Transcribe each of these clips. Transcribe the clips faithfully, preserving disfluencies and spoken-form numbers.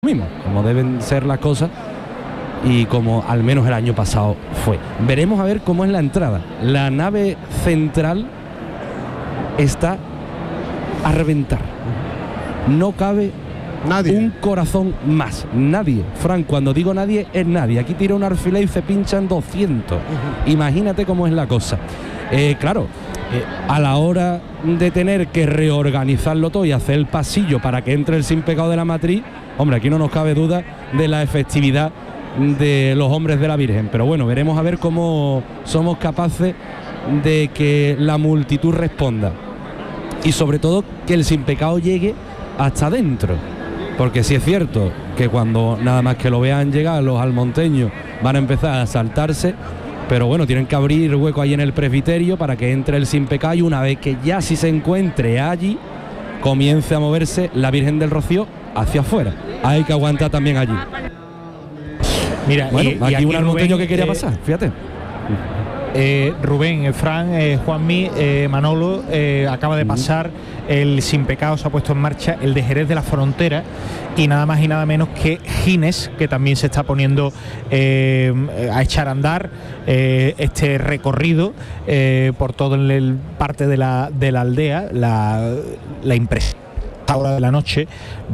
mismo, como deben ser las cosas y como al menos el año pasado fue. Veremos a ver cómo es la entrada. La nave central está a reventar. No cabe nadie. Un corazón más. Nadie. Fran, cuando digo nadie, es nadie. Aquí tira un alfiler y se pinchan doscientos. Uh-huh. Imagínate cómo es la cosa. Eh, claro, eh, a la hora de tener que reorganizarlo todo y hacer el pasillo para que entre el sin pecado de la matriz, hombre, aquí no nos cabe duda de la efectividad de los hombres de la Virgen. Pero bueno, veremos a ver cómo somos capaces de que la multitud responda. Y sobre todo que el sin pecado llegue hasta adentro. Porque sí es cierto que cuando nada más que lo vean llegar los almonteños van a empezar a saltarse. Pero bueno, tienen que abrir hueco ahí en el presbiterio para que entre el sin pecado y una vez que ya si se encuentre allí, comience a moverse la Virgen del Rocío hacia afuera. Hay que aguantar también allí. Mira, bueno, y, aquí, y aquí un almonteño Rubén, que quería eh, pasar, fíjate. Eh, Rubén, eh, Fran, eh, Juanmi, eh, Manolo, eh, acaba de pasar el sin pecado, se ha puesto en marcha el de Jerez de la Frontera y nada más y nada menos que Gines, que también se está poniendo eh, a echar a andar eh, este recorrido eh, por todo el, el parte de la, de la aldea, la, la impresión hora de la noche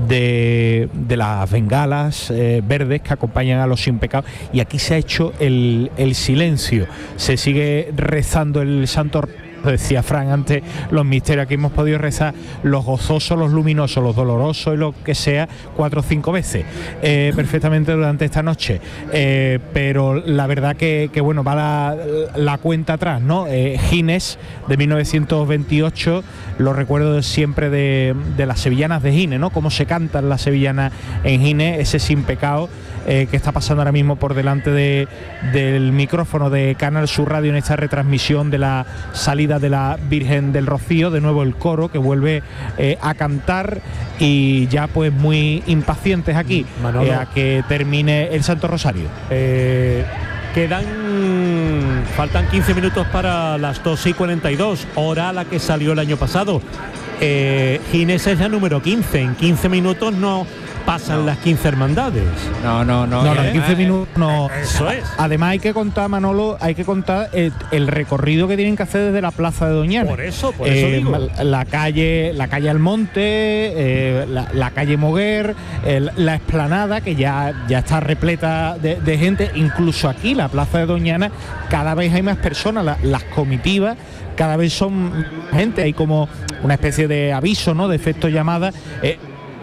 de, de las bengalas eh, verdes que acompañan a los sin pecado, y aquí se ha hecho el, el silencio, se sigue rezando el santo. Decía Fran antes, los misterios, aquí hemos podido rezar los gozosos, los luminosos, los dolorosos y lo que sea cuatro o cinco veces eh, perfectamente durante esta noche, eh, pero la verdad que, que bueno, va la, la cuenta atrás, ¿no? Eh, Gines de mil novecientos veintiocho, lo recuerdo siempre de, de las sevillanas de Gines, ¿no? Cómo se cantan las sevillanas en Gines, ese sin pecado eh, que está pasando ahora mismo por delante de, del micrófono de Canal Sur Radio en esta retransmisión de la salida de la Virgen del Rocío. De nuevo el coro que vuelve eh, a cantar y ya pues muy impacientes aquí eh, a que termine el Santo Rosario. Eh, quedan faltan quince minutos para las dos y cuarenta y dos, hora a la que salió el año pasado. eh, Gines es la número quince, en quince minutos no pasan no. las quince hermandades. No, no, no. No, no en quince minutos no. Eso es. Además hay que contar, Manolo, hay que contar el, el recorrido que tienen que hacer desde la Plaza de Doñana. Por eso, por eh, eso digo. La calle, la calle Almonte, eh, la, la calle Moguer, el, la explanada que ya, ya está repleta de, de gente, incluso aquí la Plaza de Doñana cada vez hay más personas, la, las comitivas cada vez son gente, hay como una especie de aviso, ¿no? De efecto llamada. Eh,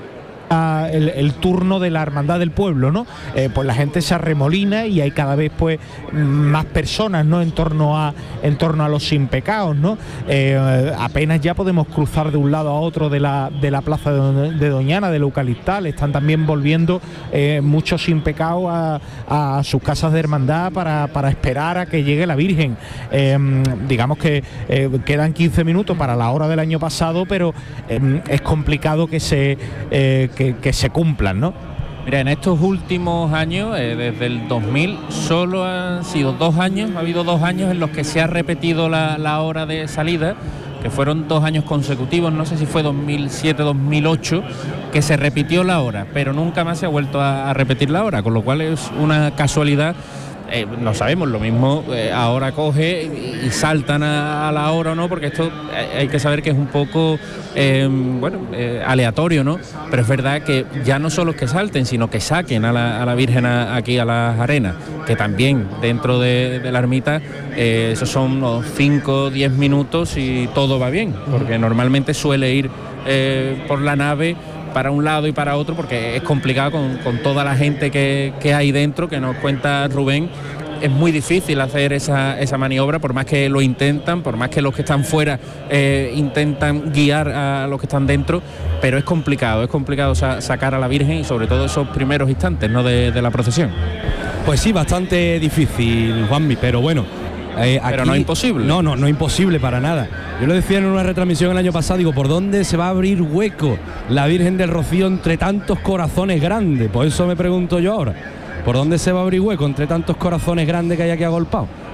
El, el turno de la hermandad del pueblo, ¿no? Eh, pues la gente se arremolina y hay cada vez pues más personas, ¿no? En torno a en torno a los sin pecados, ¿no? Eh, apenas ya podemos cruzar de un lado a otro de la de la plaza de, de Doñana, del Eucaliptal. Están también volviendo eh, muchos sin pecados a, a sus casas de hermandad para, para esperar a que llegue la Virgen. Eh, digamos que eh, quedan quince minutos para la hora del año pasado, pero eh, es complicado que se eh, que Que, que se cumplan, ¿no? Mira, en estos últimos años, eh, desde el dos mil, solo han sido dos años, ha habido dos años en los que se ha repetido la, la hora de salida, que fueron dos años consecutivos, no sé si fue dos mil siete, dos mil ocho, que se repitió la hora, pero nunca más se ha vuelto a, a repetir la hora, con lo cual es una casualidad. Eh, no sabemos, lo mismo eh, ahora coge y, y saltan a, a la hora o no, porque esto eh, hay que saber que es un poco eh, bueno eh, aleatorio, ¿no? Pero es verdad que ya no solo es que salten, sino que saquen a la, a la Virgen a, aquí a las arenas, que también dentro de, de la ermita eh, esos son unos cinco o diez minutos y todo va bien, porque normalmente suele ir eh, por la nave para un lado y para otro, porque es complicado con, con toda la gente que, que hay dentro, que nos cuenta Rubén. Es muy difícil hacer esa, esa maniobra, por más que lo intentan, por más que los que están fuera eh, intentan guiar a los que están dentro, pero es complicado, es complicado sa- sacar a la Virgen y sobre todo esos primeros instantes, ¿no? de, de la procesión. Pues sí, bastante difícil, Juanmi, pero bueno. Eh, aquí, pero no es imposible. No, no, no es imposible para nada. Yo lo decía en una retransmisión el año pasado, digo, ¿por dónde se va a abrir hueco la Virgen del Rocío entre tantos corazones grandes? Por eso me pregunto yo ahora, ¿por dónde se va a abrir hueco entre tantos corazones grandes que hay aquí agolpados?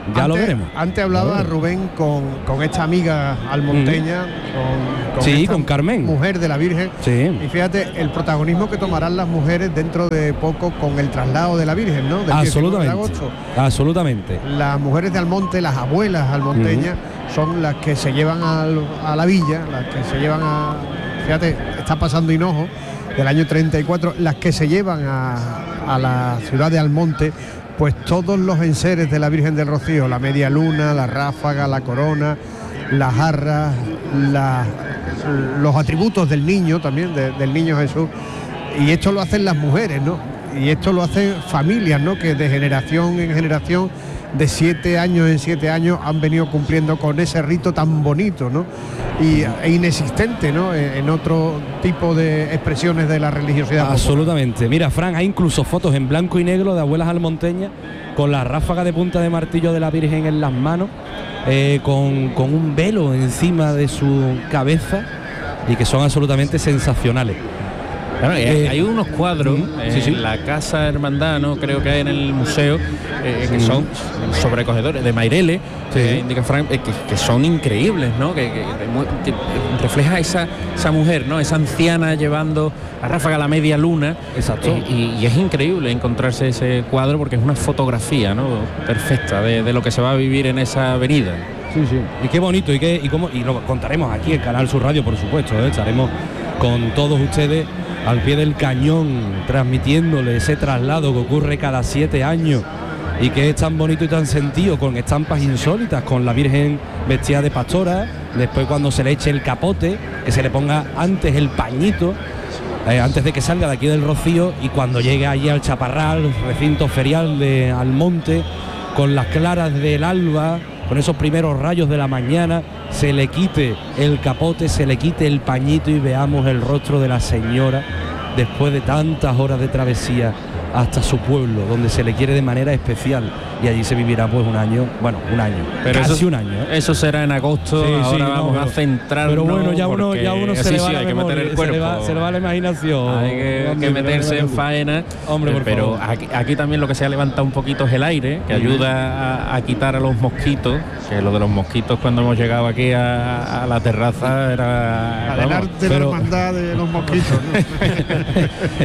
Ya antes, lo veremos. Antes hablaba Claro. Rubén con, con esta amiga almonteña, con, con Sí, esta con Carmen. mujer de la Virgen. Sí. Y fíjate el protagonismo que tomarán las mujeres dentro de poco con el traslado de la Virgen, ¿no? Del Absolutamente. diecinueve de agosto. Absolutamente. Las mujeres de Almonte, las abuelas almonteñas, uh-huh. son las que se llevan al, a la villa, las que se llevan a... Fíjate, está pasando Hinojo, del año treinta y cuatro, las que se llevan a, a la ciudad de Almonte, pues todos los enseres de la Virgen del Rocío, la media luna, la ráfaga, la corona, las jarras, la, los atributos del niño también, de, del niño Jesús. Y esto lo hacen las mujeres, ¿no? Y esto lo hacen familias, ¿no? Que de generación en generación, de siete años en siete años, han venido cumpliendo con ese rito tan bonito, ¿no? Y e inexistente, ¿no? En otro tipo de expresiones de la religiosidad popular. Absolutamente. Mira, Fran, hay incluso fotos en blanco y negro de abuelas almonteñas con la ráfaga de punta de martillo de la Virgen en las manos, eh, con, con un velo encima de su cabeza, y que son absolutamente sensacionales. Claro, eh, hay unos cuadros uh-huh. en sí, sí. la Casa Hermandad, ¿no? Creo que hay en el museo, eh, que son sobrecogedores, de Mairele, sí. eh, indica Frank, eh, que, que son increíbles, ¿no? Que, que, que refleja esa, esa mujer, ¿no? Esa anciana llevando a ráfaga la media luna. Exacto. Eh, y, y es increíble encontrarse ese cuadro porque es una fotografía, ¿no? Perfecta de, de lo que se va a vivir en esa avenida. Sí, sí. Y qué bonito, y qué, y cómo, y lo contaremos aquí en Canal Sur Radio, por supuesto, ¿eh? Estaremos con todos ustedes al pie del cañón, transmitiéndole ese traslado que ocurre cada siete años y que es tan bonito y tan sentido, con estampas insólitas, con la Virgen vestida de pastora, después cuando se le eche el capote, que se le ponga antes el pañito, eh, antes de que salga de aquí del Rocío, y cuando llegue allí al Chaparral, recinto ferial de Almonte, con las claras del alba, con esos primeros rayos de la mañana, se le quite el capote, se le quite el pañito y veamos el rostro de la señora después de tantas horas de travesía hasta su pueblo, donde se le quiere de manera especial, y allí se vivirá pues un año, bueno, un año, pero casi eso, un año, ¿eh? Eso será en agosto, sí, ahora sí, vamos no, a centrarnos. Pero bueno, ya uno, ya uno se sí, le va sí, la hay que memoria, meter el cuerpo. Se le va, se le va la imaginación. Hay que, hombre, que meterse en faena. Hombre, por pero favor. aquí, aquí también lo que se ha levantado un poquito es el aire, que ayuda a, a quitar a los mosquitos, que lo de los mosquitos cuando hemos llegado aquí a, a la terraza era... Adelante pero, la hermandad de los mosquitos, ¿no?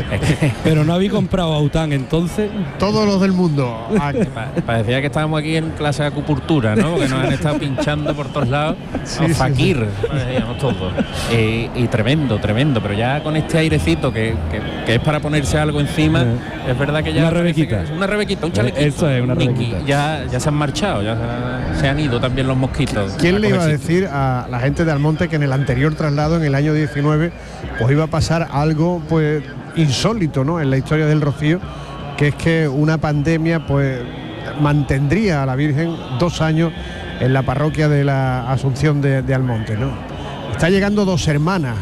Pero no habéis comprado Aután, entonces... Todos los del mundo. Parecía que estábamos aquí en clase de acupuntura, ¿no? Porque nos han estado pinchando por todos lados. Sí, a fakir, sí, sí. Decíamos todos. Eh, y tremendo, tremendo. Pero ya con este airecito que, que, que es para ponerse algo encima, eh, es verdad que ya... Una rebequita. Es una rebequita, un chalequito. Eso es, una rebequita. Ya, ya se han marchado, ya se han ido también los mosquitos. ¿Quién le iba a decir a la gente de Almonte que en el anterior traslado, en el año diecinueve, pues iba a pasar algo pues insólito, ¿no? En la historia del Rocío, que es que una pandemia pues mantendría a la Virgen dos años en la parroquia de la Asunción de, de Almonte, ¿no? Está llegando Dos Hermanas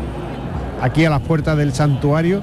aquí a las puertas del santuario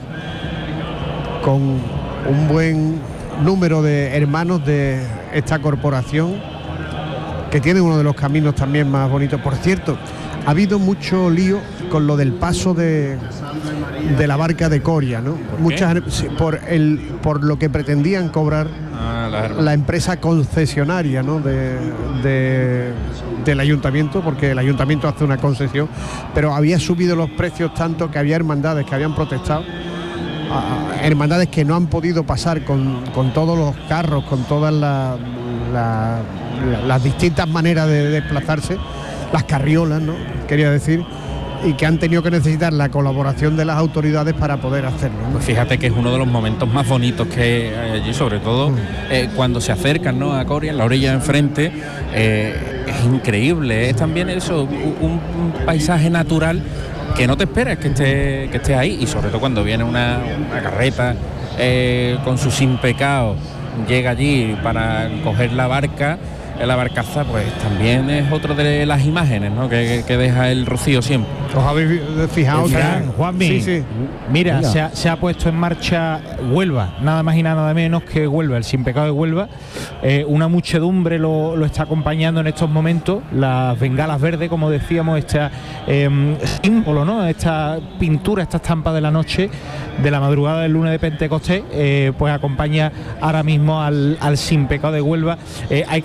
con un buen número de hermanos de esta corporación, que tiene uno de los caminos también más bonitos. Por cierto, ha habido mucho lío con lo del paso de, de la barca de Coria, ¿no? ¿Por Muchas por el por lo que pretendían cobrar ah, la, la empresa concesionaria, ¿no? de, de, del ayuntamiento, porque el ayuntamiento hace una concesión, pero había subido los precios tanto que había hermandades que habían protestado, a, hermandades que no han podido pasar con, con todos los carros, con todas la, la, la, las distintas maneras de desplazarse, las carriolas, ¿no? Quería decir, y que han tenido que necesitar la colaboración de las autoridades para poder hacerlo, ¿no? Pues fíjate que es uno de los momentos más bonitos que hay allí, sobre todo eh, cuando se acercan, ¿no? A Coria, en la orilla de enfrente, eh, es increíble, es también eso, un, un paisaje natural que no te esperas que esté, que esté ahí, y sobre todo cuando viene una, una carreta eh, con su sin pecado, llega allí para coger la barca, la barcaza, pues también es otro de las imágenes, ¿no? que, que deja el Rocío siempre. ¿Os habéis fijado? Fran, Juanmi, sí, sí. Mira, se ha, se ha puesto en marcha Huelva, nada más y nada menos que Huelva, el Sin Pecado de Huelva. Eh, una muchedumbre lo, lo está acompañando en estos momentos, las bengalas verdes, como decíamos, este eh, símbolo, ¿no? Esta pintura, esta estampa de la noche, de la madrugada del lunes de Pentecostés, eh, pues acompaña ahora mismo al, al Sin Pecado de Huelva. Eh, hay que recordar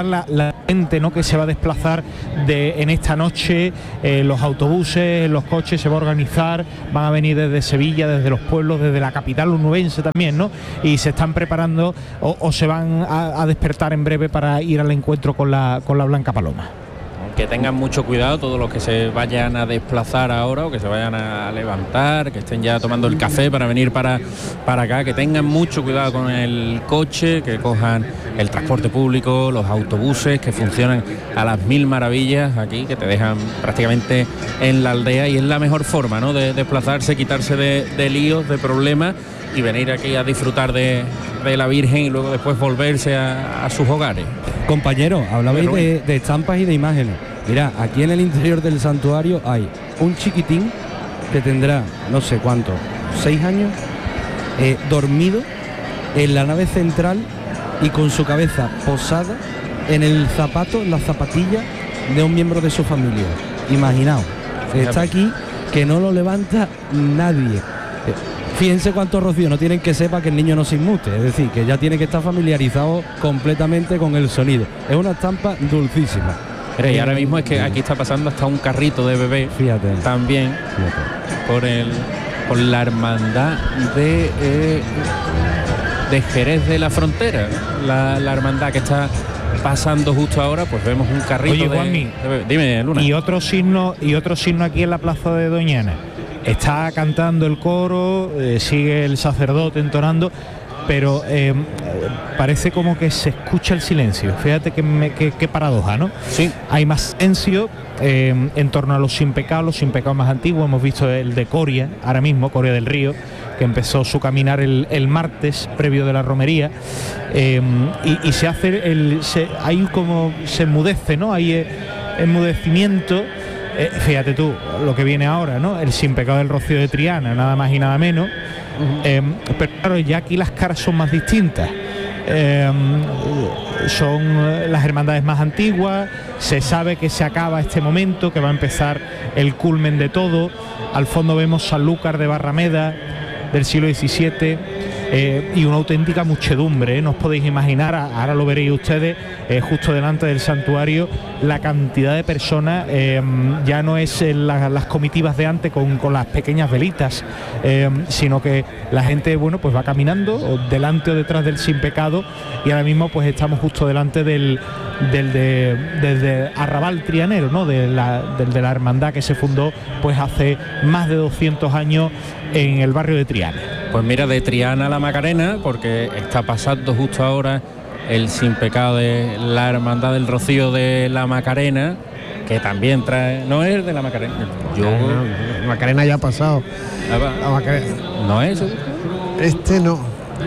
recordar la, la gente, ¿no?, que se va a desplazar de, en esta noche, eh, los autobuses, los coches se va a organizar, van a venir desde Sevilla, desde los pueblos, desde la capital onubense también, ¿no? Y se están preparando o, o se van a, a despertar en breve para ir al encuentro con la, con la Blanca Paloma. Que tengan mucho cuidado todos los que se vayan a desplazar ahora o que se vayan a levantar, que estén ya tomando el café para venir para, para acá, que tengan mucho cuidado con el coche, que cojan el transporte público, los autobuses que funcionan a las mil maravillas aquí, que te dejan prácticamente en la aldea, y es la mejor forma, ¿no?, de desplazarse, quitarse de, de líos, de problemas y venir aquí a disfrutar de, de la Virgen y luego después volverse a, a sus hogares. Compañero, hablabais de, de estampas y de imágenes. Mira, aquí en el interior del santuario hay un chiquitín que tendrá, no sé cuánto, seis años, eh, dormido en la nave central y con su cabeza posada en el zapato, en la zapatilla de un miembro de su familia. Imaginaos, está aquí, que no lo levanta nadie. Fíjense cuánto rocío no tienen que sepa que el niño no se inmute, es decir, que ya tiene que estar familiarizado completamente con el sonido. Es una estampa dulcísima. Pero y ahora mismo es que aquí está pasando hasta un carrito de bebé, fíjate, también, fíjate, por el por la hermandad de eh, de Jerez de la Frontera, la, la hermandad que está pasando justo ahora, pues vemos un carrito. Oye, de, Juanmi, de bebé. Dime, Luna. Y otro signo y otro signo aquí en la plaza de Doñana. Está cantando el coro, eh, sigue el sacerdote entonando, pero eh, parece como que se escucha el silencio. Fíjate qué que, que paradoja, ¿no? Sí. Hay más silencio eh, en torno a los sin pecados, los sin pecados más antiguos. Hemos visto el de Coria, ahora mismo, Coria del Río, que empezó su caminar el, el martes previo de la romería, eh, y, y se hace el, se, hay como se enmudece, ¿no? Hay eh, enmudecimiento. Eh, fíjate tú lo que viene ahora, ¿no? El sin pecado del Rocío de Triana, nada más y nada menos. Uh-huh. eh, pero claro, ya aquí las caras son más distintas. Eh, son las hermandades más antiguas, se sabe que se acaba este momento, que va a empezar el culmen de todo. Al fondo vemos Sanlúcar de Barrameda del siglo diecisiete, eh, y una auténtica muchedumbre, ¿eh? No os podéis imaginar, ahora lo veréis ustedes, eh, justo delante del santuario, la cantidad de personas. Eh, ya no es la, las comitivas de antes con, con las pequeñas velitas, eh, sino que la gente, bueno, pues va caminando o delante o detrás del sin pecado, y ahora mismo pues estamos justo delante del del de, del de Arrabal Trianero, ¿no? De la, del de la hermandad que se fundó pues hace más de doscientos años en el barrio de Triana. Pues mira, de Triana a la Macarena, porque está pasando justo ahora el sin pecado de la hermandad del Rocío de la Macarena, que también trae, no es de la Macarena. Yo, no, no, la Macarena ya ha pasado. La Macarena. ¿No es? Este no.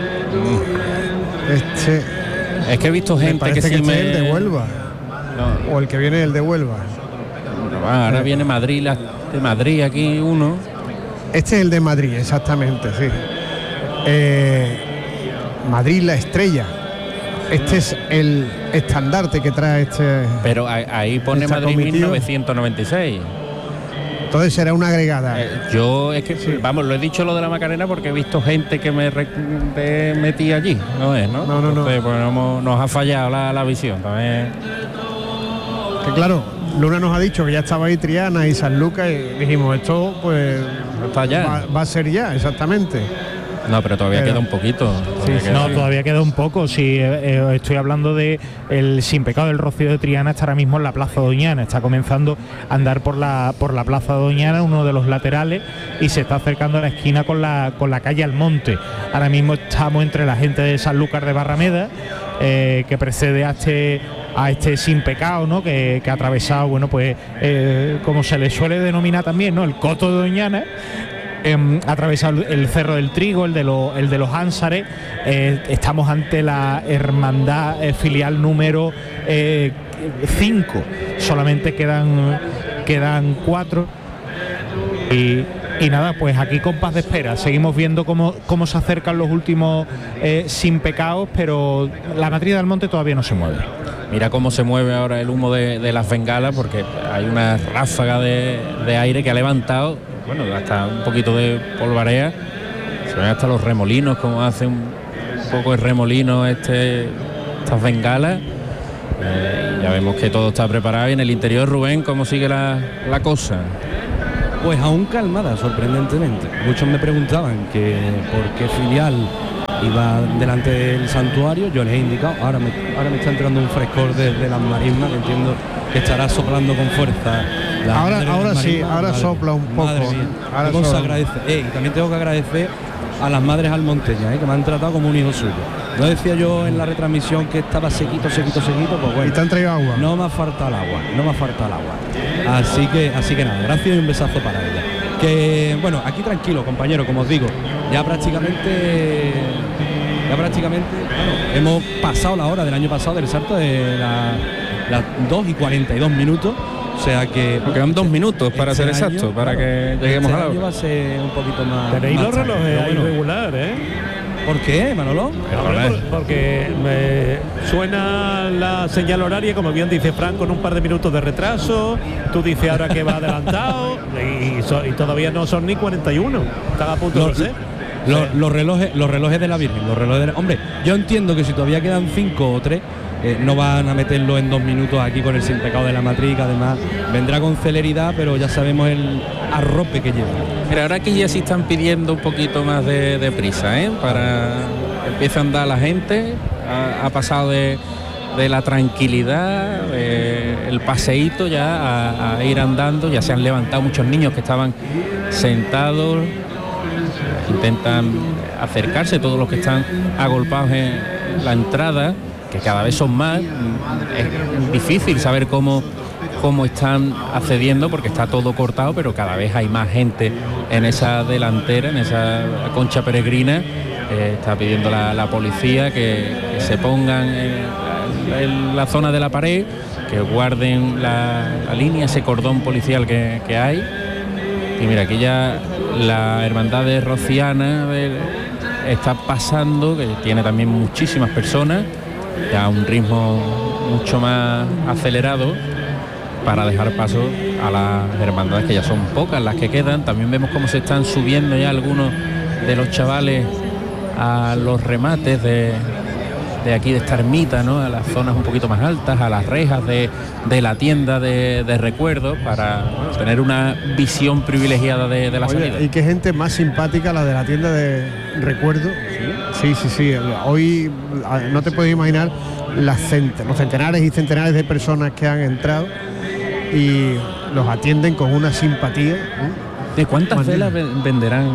Este. Es que he visto gente que, que sí me... me... el de Huelva. No. O el que viene el de Huelva. No, ahora eh. viene Madrid, la, de Madrid aquí uno. Este es el de Madrid, exactamente, sí. Eh, Madrid la estrella. Este es el estandarte que trae este. Pero ahí pone Madrid comitiva. mil novecientos noventa y seis. Entonces será una agregada. Eh, yo es que, sí. vamos, lo he dicho lo de la Macarena porque he visto gente que me re, de, metí allí, ¿no es, no? No, no, Entonces, no. Pues nos, nos ha fallado la, la visión también. Que claro, Luna nos ha dicho que ya estaba ahí Triana y San Lucas y dijimos, esto pues está ya. Va, va a ser ya, exactamente. No, pero todavía pero, queda un poquito. Todavía sí, queda, no, sí. todavía queda un poco. Si eh, eh, estoy hablando de el sin pecado del Rocío de Triana, está ahora mismo en la Plaza Doñana, está comenzando a andar por la por la Plaza Doñana, uno de los laterales, y se está acercando a la esquina con la con la calle Almonte. Ahora mismo estamos entre la gente de Sanlúcar de Barrameda, eh, que precede a este a este sin pecado, ¿no? Que, que ha atravesado, bueno, pues eh, como se le suele denominar también, ¿no? El Coto de Doñana. Eh, ha atravesado el Cerro del Trigo, el de, lo, el de los Ánsares. Eh, estamos ante la hermandad eh, filial número cinco. Eh, Solamente quedan, quedan cuatro. Y, y nada, pues aquí compás de espera. Seguimos viendo cómo, cómo se acercan los últimos eh, sin pecados, pero la matriz del monte todavía no se mueve. Mira cómo se mueve ahora el humo de, de las bengalas, porque hay una ráfaga de, de aire que ha levantado, bueno, hasta un poquito de polvareda. Se ven hasta los remolinos, como hace un poco el remolino este, estas bengalas. Eh, ya vemos que todo está preparado y en el interior, Rubén, ¿cómo sigue la, la cosa? Pues aún calmada, sorprendentemente. Muchos me preguntaban que por qué filial iba delante del santuario. Yo les he indicado, ahora me, ahora me está entrando un frescor desde las marismas, que entiendo que estará soplando con fuerza. La ahora ahora sí, ahora madre, sopla un poco. Madre mía, ahora ¿cómo se agradece? Eh, y también tengo que agradecer a las madres almonteñas, eh, que me han tratado como un hijo suyo. No decía yo en la retransmisión que estaba sequito, sequito, sequito, pues bueno. ¿Y te han traído agua? No me ha faltado el agua, no me ha faltado el agua. Así que, así que nada, gracias y un besazo para ella. Que bueno, aquí tranquilo, compañero, como os digo, ya prácticamente, ya prácticamente, bueno, hemos pasado la hora del año pasado del salto de las la dos y cuarenta y dos minutos. O sea que porque dan dos minutos para este ser exacto, año, para claro, que lleguemos este a la año va a ser un poquito más. Tenéis más los relojes ahí bueno. regular, ¿eh? ¿Por qué, Manolo? Por, porque me suena la señal horaria, como bien dice Fran, con un par de minutos de retraso. Tú dices ahora que va adelantado y, so, y todavía no son ni cuarenta y uno. Están a punto los, de ser. Los, Sí. los relojes, los relojes de la Virgen, los relojes de la, hombre, yo entiendo que si todavía quedan cinco o tres, eh, no van a meterlo en dos minutos aquí con el sin pecado de la matriz, que además vendrá con celeridad, pero ya sabemos el arrope que lleva. Pero ahora aquí ya sí están pidiendo un poquito más de, de prisa, ¿eh? Para que empiece a andar la gente. Ha, ha pasado de, de la tranquilidad, de el paseíto ya a, a ir andando. Ya se han levantado muchos niños que estaban sentados. Intentan acercarse, todos los que están agolpados en la entrada, que cada vez son más. Es difícil saber cómo cómo están accediendo porque está todo cortado, pero cada vez hay más gente en esa delantera, en esa concha peregrina. Eh, está pidiendo la, la policía que, que se pongan en, en la zona de la pared, que guarden la, la línea, ese cordón policial que, que hay. Y mira, aquí ya la hermandad de Rociana de, está pasando, que tiene también muchísimas personas, ya a un ritmo mucho más acelerado, para dejar paso a las hermandades, que ya son pocas las que quedan. También vemos cómo se están subiendo ya algunos de los chavales a los remates de, de aquí de esta ermita, ¿no? A las zonas un poquito más altas, a las rejas de, de la tienda de, de recuerdos, para bueno, tener una visión privilegiada de, de la Oye, salida. y qué gente más simpática la de la tienda de recuerdos. Sí, sí, sí. Hoy no te puedes imaginar las cent los centenares y centenares de personas que han entrado y los atienden con una simpatía. ¿De cuántas velas venderán?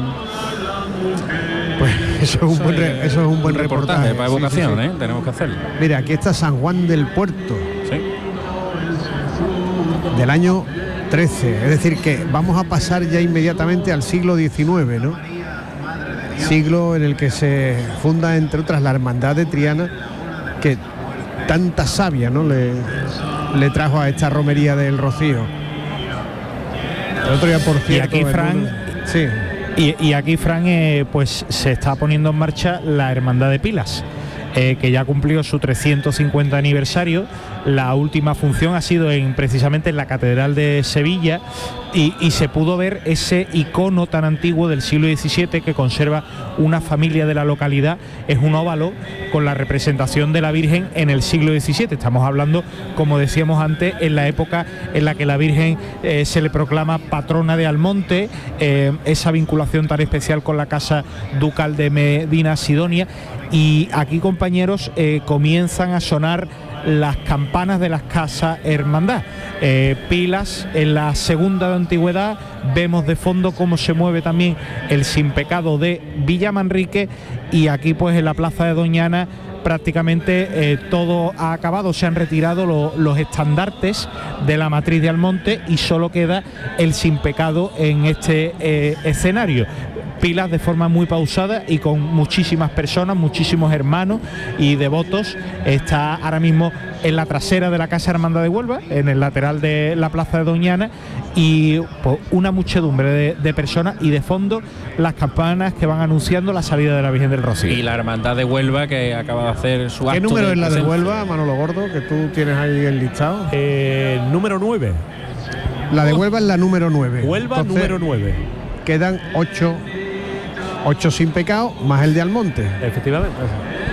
Pues eso es un buen, re, eso es un buen un reportaje, reportaje para evocación, sí, sí, sí. ¿eh? Tenemos que hacerlo. Mira, aquí está San Juan del Puerto, Sí. del año trece, es decir que vamos a pasar ya inmediatamente al siglo diecinueve, ¿no? Siglo en el que se funda, entre otras, la Hermandad de Triana, que tanta savia, ¿no?, le, le trajo a esta romería del Rocío. El otro día, por cierto, y aquí, Fran, uno, sí. y, y aquí, Fran, eh, pues se está poniendo en marcha la Hermandad de Pilas, eh, que ya cumplió su trescientos cincuenta aniversario. La última función ha sido en, precisamente en la Catedral de Sevilla, y, y se pudo ver ese icono tan antiguo del siglo diecisiete que conserva una familia de la localidad. Es un óvalo con la representación de la Virgen en el siglo diecisiete. Estamos hablando, como decíamos antes, en la época en la que la Virgen eh, se le proclama patrona de Almonte, eh, esa vinculación tan especial con la casa ducal de Medina Sidonia. Y aquí, compañeros, eh, comienzan a sonar las campanas de las casas hermandad. Eh, Pilas en la segunda de antigüedad. Vemos de fondo cómo se mueve también el sin pecado de Villamanrique, y aquí pues en la plaza de Doñana prácticamente eh, todo ha acabado. Se han retirado lo, los estandartes de la matriz de Almonte y solo queda el sin pecado en este eh, escenario. Pilas de forma muy pausada y con muchísimas personas, muchísimos hermanos y devotos. Está ahora mismo en la trasera de la Casa Hermandad de Huelva, en el lateral de la plaza de Doñana, y pues, una muchedumbre de, de personas, y de fondo las campanas que van anunciando la salida de la Virgen del Rocío. Y la Hermandad de Huelva, que acaba de hacer su acto. ¿Qué número de es la de presencia. Huelva, Manolo Gordo, que tú tienes ahí el listado? Eh, número nueve. La de Huelva es la número nueve. Huelva, Entonces, número nueve. Quedan ocho, ocho sin pecado, más el de Almonte. Efectivamente.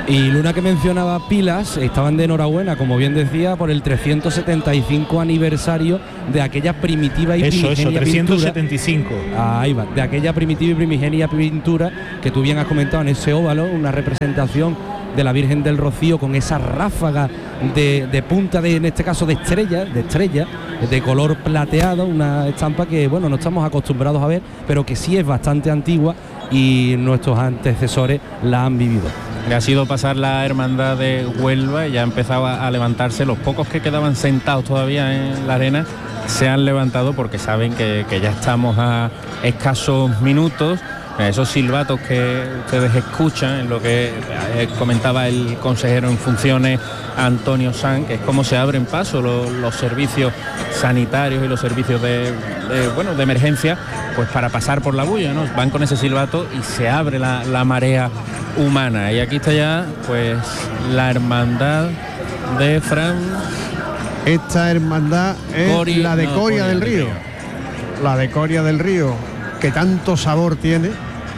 Y Luna, que mencionaba Pilas, estaban de enhorabuena, como bien decía, por el trescientos setenta y cinco aniversario de aquella primitiva y eso, primigenia eso, trescientos setenta y cinco. pintura. Ahí va, de aquella primitiva y primigenia pintura que tú bien has comentado en ese óvalo, una representación de la Virgen del Rocío con esa ráfaga de, de punta, de, en este caso de estrella, de estrella, de color plateado, una estampa que, bueno, no estamos acostumbrados a ver, pero que sí es bastante antigua y nuestros antecesores la han vivido. Le ha sido pasar la hermandad de Huelva y ya empezaba a levantarse. Los pocos que quedaban sentados todavía en la arena se han levantado porque saben que, que ya estamos a escasos minutos. Esos silbatos que ustedes escuchan, en lo que comentaba el consejero en funciones Antonio Sanz, que es como se abren paso los, los servicios sanitarios y los servicios de, de, bueno, de emergencia, pues para pasar por la bulla, ¿no? Van con ese silbato y se abre la, la marea humana. Y aquí está ya pues la hermandad de Fran. Esta hermandad es Cori, la de no, Coria del Río. La de Coria del Río, que tanto sabor tiene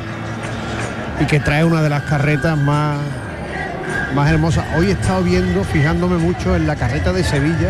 y que trae una de las carretas más, más hermosas. Hoy he estado viendo, fijándome mucho en la carreta de Sevilla,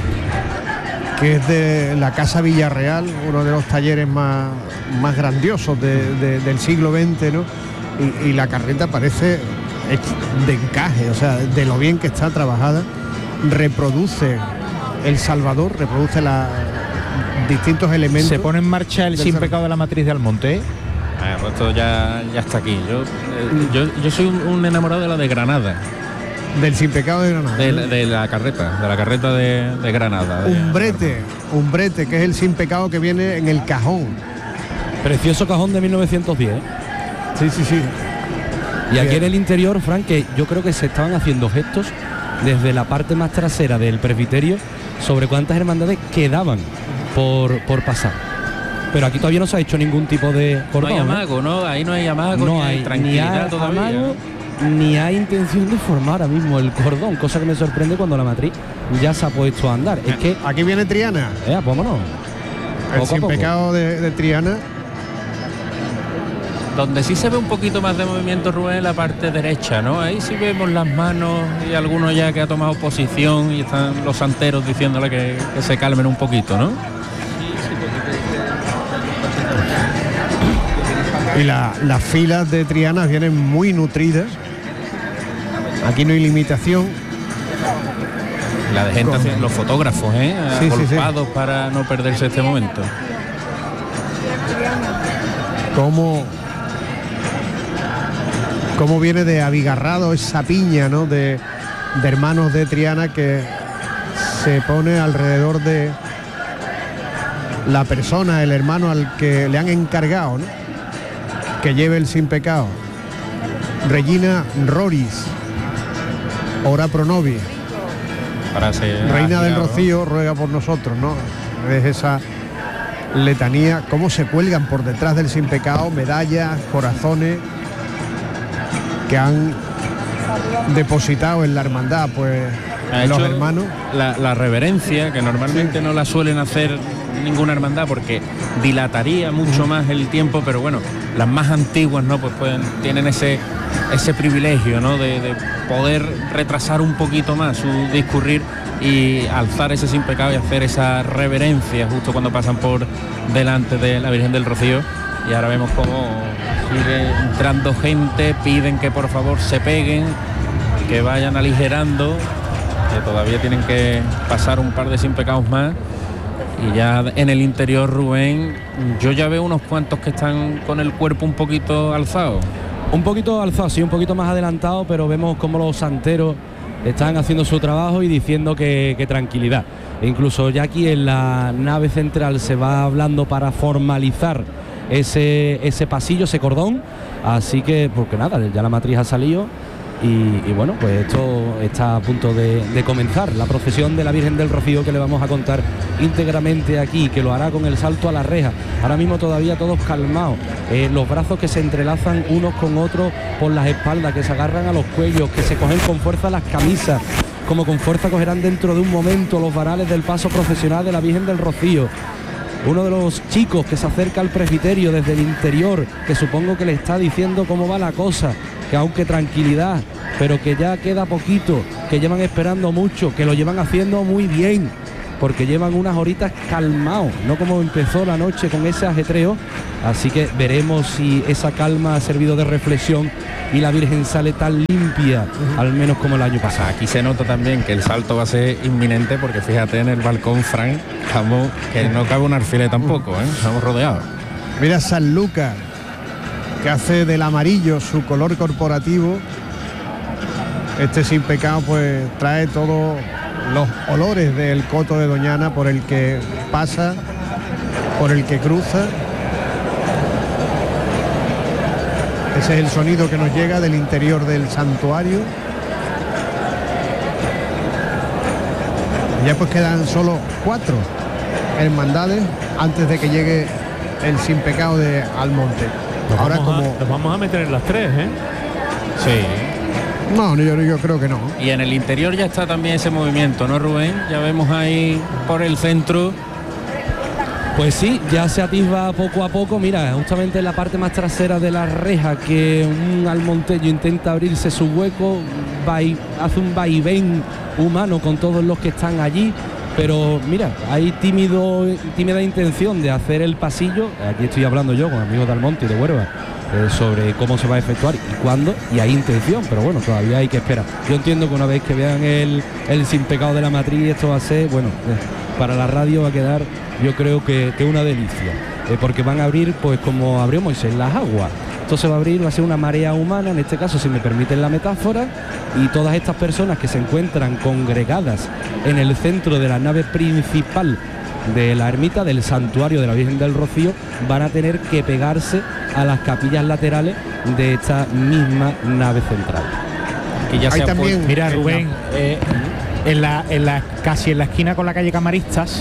que es de la Casa Villarreal, uno de los talleres más, más grandiosos de, de, del siglo veinte, ¿no? Y, y la carreta parece de encaje, o sea, de lo bien que está trabajada, reproduce el Salvador, reproduce la, distintos elementos. Se pone en marcha el Sin Pecado de la Matriz de Almonte. Ah, pues esto ya, ya está aquí. Yo, eh, yo, yo soy un, un enamorado de la de Granada. Del Sin Pecado de Granada. De, de la carreta, de la carreta de, de Granada. De, un brete, un brete, que es el Sin Pecado que viene en el cajón. Precioso cajón de mil novecientos diez. Sí, sí, sí. Y aquí en el interior, Frank, que yo creo que se estaban haciendo gestos desde la parte más trasera del presbiterio sobre cuántas hermandades quedaban por, por pasar. Pero aquí todavía no se ha hecho ningún tipo de cordón. No hay amago, ¿no? Ahí no hay amago, no ni hay hay tranquilidad ni hay todavía. Amago, ni hay intención de formar ahora mismo el cordón, cosa que me sorprende cuando la matriz ya se ha puesto a andar. Es que aquí viene Triana. Eh, vámonos. El Sin Pecado de, de Triana. Donde sí se ve un poquito más de movimiento, Rubén, en la parte derecha, ¿no? Ahí sí vemos las manos y algunos ya que ha tomado posición y están los santeros diciéndole que, que se calmen un poquito, ¿no? Y la, las filas de Triana vienen muy nutridas. Aquí no hay limitación. La de gente, haciendo, los fotógrafos, ¿eh? Sí, agolpados sí, sí. para no perderse este momento. Cómo, cómo viene de abigarrado esa piña, ¿no? De, de hermanos de Triana que se pone alrededor de la persona, el hermano al que le han encargado, ¿no? Que lleve el Sin Pecado. Regina Roris, ora pro nobis. Reina del Rocío, ruega por nosotros, ¿no? Es esa letanía, cómo se cuelgan por detrás del Sin Pecado medallas, corazones que han depositado en la hermandad, pues los hermanos. La, la reverencia, que normalmente sí. no la suelen hacer ninguna hermandad porque dilataría mucho uh-huh. más el tiempo, pero bueno, las más antiguas, ¿no? Pues pueden, tienen ese ese privilegio, ¿no? De, de poder retrasar un poquito más su discurrir y alzar ese Sin Pecado y hacer esa reverencia justo cuando pasan por delante de la Virgen del Rocío. Y ahora vemos cómo sigue entrando gente, piden que por favor se peguen, que vayan aligerando, que todavía tienen que pasar un par de Sin Pecados más. Y ya en el interior, Rubén, yo ya veo unos cuantos que están con el cuerpo un poquito alzado. Un poquito alzado, sí, un poquito más adelantado, pero vemos como los santeros están haciendo su trabajo y diciendo que, que tranquilidad. E incluso ya aquí en la nave central se va hablando para formalizar ese, ese pasillo, ese cordón. Así que, porque nada, ya la matriz ha salido. Y, y bueno, pues esto está a punto de, de comenzar la procesión de la Virgen del Rocío, que le vamos a contar íntegramente aquí, que lo hará con el salto a la reja. Ahora mismo todavía todos calmados, eh, los brazos que se entrelazan unos con otros por las espaldas, que se agarran a los cuellos, que se cogen con fuerza las camisas, como con fuerza cogerán dentro de un momento los varales del paso procesional de la Virgen del Rocío. Uno de los chicos que se acerca al presbiterio desde el interior, que supongo que le está diciendo cómo va la cosa, que aunque tranquilidad, pero que ya queda poquito, que llevan esperando mucho, que lo llevan haciendo muy bien, porque llevan unas horitas calmados, no como empezó la noche con ese ajetreo. Así que veremos si esa calma ha servido de reflexión y la Virgen sale tan limpia, uh-huh. al menos como el año pasado. Aquí se nota también que el salto va a ser inminente, porque fíjate en el balcón, Fran, estamos, que no cabe un alfiler tampoco, ¿eh? Estamos rodeados. Mira San Lucas, que hace del amarillo su color corporativo. Este Sin Pecado pues trae todos los olores del coto de Doñana por el que pasa, por el que cruza. Ese es el sonido que nos llega del interior del santuario. Ya pues quedan solo cuatro hermandades antes de que llegue el Sin Pecado de Almonte. Nos Ahora vamos como a, nos vamos a meter en las tres, ¿eh? Sí. No, yo, yo creo que no. Y en el interior ya está también ese movimiento, ¿no, Rubén? Ya vemos ahí por el centro. Pues sí, ya se atisba poco a poco. Mira, justamente en la parte más trasera de la reja, que un almonteño intenta abrirse su hueco, va y, hace un vaivén humano con todos los que están allí. Pero mira, hay tímido, tímida intención de hacer el pasillo. Aquí estoy hablando yo con amigos de Almonte y de Huerva eh, sobre cómo se va a efectuar y cuándo, y hay intención, pero bueno, todavía hay que esperar. Yo entiendo que una vez que vean el, el Sin Pecado de la Matriz, esto va a ser, bueno, eh, para la radio va a quedar, yo creo que, que una delicia, eh, porque van a abrir, pues como abrió Moisés, las aguas. Esto se va a abrir, va a ser una marea humana, en este caso, si me permiten la metáfora, y todas estas personas que se encuentran congregadas en el centro de la nave principal de la ermita, del santuario de la Virgen del Rocío, van a tener que pegarse a las capillas laterales de esta misma nave central. Que ya Hay se también, mira, Rubén, eh, en la, en la, casi en la esquina con la calle Camaristas,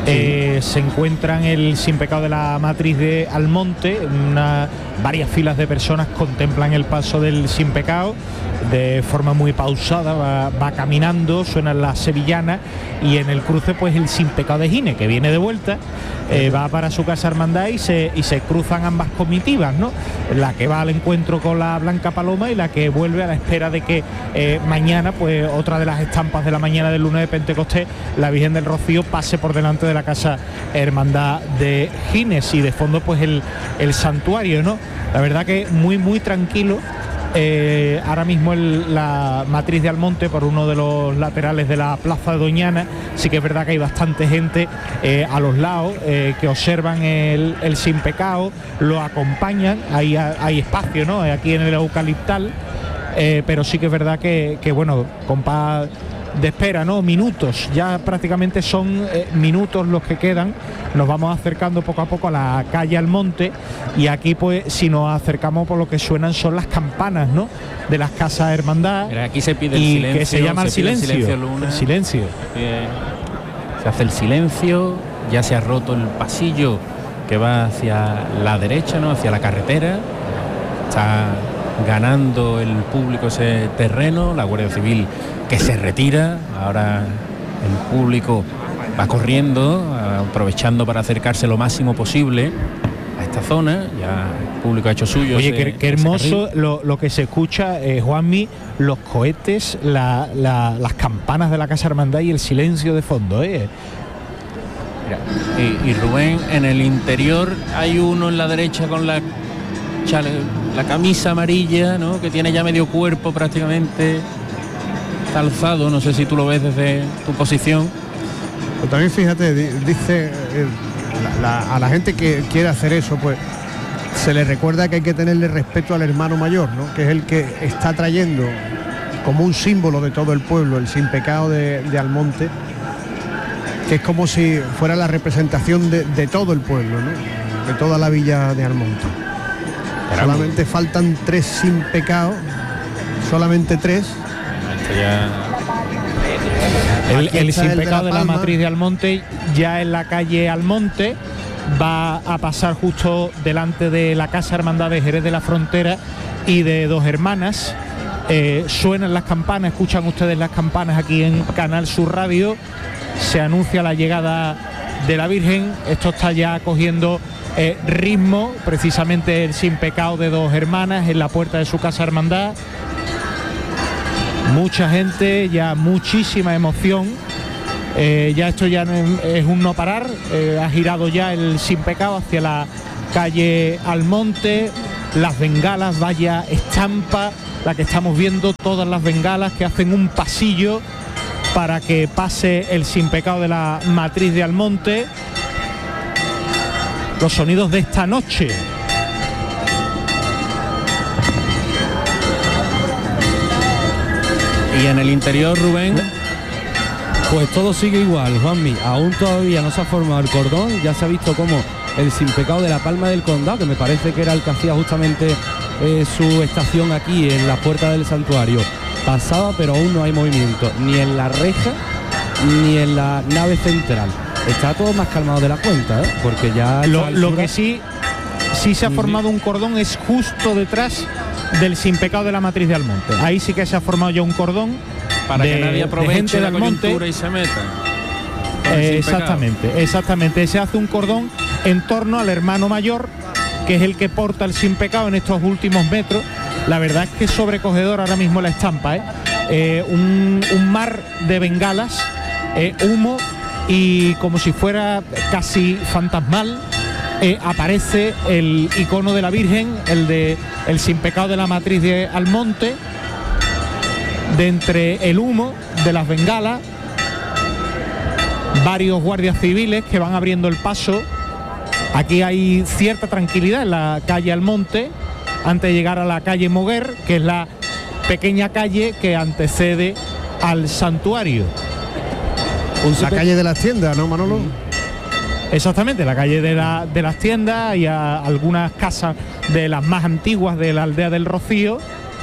Eh, se encuentran el Sin Pecado de la Matriz de Almonte. Una, varias filas de personas contemplan el paso del Sin Pecado de forma muy pausada, va, va caminando, suenan las sevillanas, y en el cruce pues el Sin Pecado de Gine, que viene de vuelta, eh, va para su casa hermandad y se, y se cruzan ambas comitivas, ¿no? La que va al encuentro con la Blanca Paloma y la que vuelve a la espera de que eh, mañana, pues otra de las estampas de la mañana del lunes de Pentecostés, la Virgen del Rocío pase por delante de la casa hermandad de Gines, y de fondo pues el, el santuario, ¿no? La verdad que muy muy tranquilo. Eh, ahora mismo el, la Matriz de Almonte, por uno de los laterales de la plaza de Doñana, sí que es verdad que hay bastante gente eh, a los lados eh, que observan el, el Sin Pecado, lo acompañan, hay, hay espacio, ¿no? Aquí en el eucaliptal, eh, pero sí que es verdad que, que bueno, compás de espera, ¿no? Minutos, ya prácticamente son eh, minutos los que quedan. Nos vamos acercando poco a poco a la calle Almonte, y aquí pues si nos acercamos, por lo que suenan son las campanas, ¿no? De las casas hermandad. Mira, aquí se pide el y silencio, que se llama el se pide silencio, el silencio, Luna. el silencio. Eh, se hace el silencio, ya se ha roto el pasillo que va hacia la derecha, ¿no? Hacia la carretera. Está ganando el público ese terreno, la Guardia Civil que se retira, ahora el público va corriendo, aprovechando para acercarse lo máximo posible a esta zona. Ya el público ha hecho suyo. Oye, ese, qué, qué hermoso lo, lo que se escucha, eh, Juanmi, los cohetes, la, la, las campanas de la Casa Hermandad y el silencio de fondo, ¿eh? Mira, y, y Rubén, en el interior hay uno en la derecha con la, chale, la camisa amarilla, ¿no? Que tiene ya medio cuerpo prácticamente alzado, no sé si tú lo ves desde tu posición. Pero también fíjate, dice eh, la, la, a la gente que quiere hacer eso, pues se le recuerda que hay que tenerle respeto al hermano mayor, ¿no? Que es el que está trayendo como un símbolo de todo el pueblo el Sin Pecado de, de Almonte, que es como si fuera la representación de, de todo el pueblo, ¿no? De toda la villa de Almonte. Solamente faltan tres Sin Pecado, solamente tres. Ya... El, el Sin el Pecado de de la la Palma. Matriz de Almonte, ya en la calle Almonte, va a pasar justo delante de la Casa Hermandad de Jerez de la Frontera y de Dos Hermanas. Eh, suenan las campanas, escuchan ustedes las campanas aquí en Canal Sur Radio. Se anuncia la llegada de la Virgen. Esto está ya cogiendo eh, ritmo, precisamente el Sin Pecado de dos hermanas en la puerta de su casa hermandad. Mucha gente, ya muchísima emoción. Eh, ya esto ya no es, es un no parar. Eh, ha girado ya el Sin Pecado hacia la calle Almonte. Las bengalas, vaya estampa la que estamos viendo, todas las bengalas que hacen un pasillo para que pase el Sin Pecado de la Matriz de Almonte. Los sonidos de esta noche. Y en el interior, Rubén, pues todo sigue igual, Juanmi. Aún todavía no se ha formado el cordón. Ya se ha visto cómo el Sin Pecado de la Palma del Condado, que me parece que era el que hacía justamente eh, su estación aquí en la puerta del santuario, pasaba, pero aún no hay movimiento, ni en la reja ni en la nave central. Está todo más calmado de la cuenta, ¿eh? Porque ya Lo, altura... lo que sí, sí se ha formado un cordón es justo detrás del Sin Pecado de la Matriz de Almonte. Ahí sí que se ha formado ya un cordón para de, que nadie aproveche de gente de la Almonte coyuntura y se meta. Eh, exactamente, exactamente. Se hace un cordón en torno al hermano mayor, que es el que porta el Sin Pecado en estos últimos metros. La verdad es que es sobrecogedor ahora mismo la estampa, ¿eh? Eh, un, un mar de bengalas, eh, humo, y como si fuera casi fantasmal, eh, aparece el icono de la Virgen, el de el Sin Pecado de la Matriz de Almonte, de entre el humo de las bengalas. Varios guardias civiles que van abriendo el paso. Aquí hay cierta tranquilidad en la calle Almonte antes de llegar a la calle Moguer, que es la pequeña calle que antecede al santuario. La calle de las tiendas, ¿no, Manolo? Exactamente, la calle de, la, de las tiendas y a algunas casas de las más antiguas de la aldea del Rocío.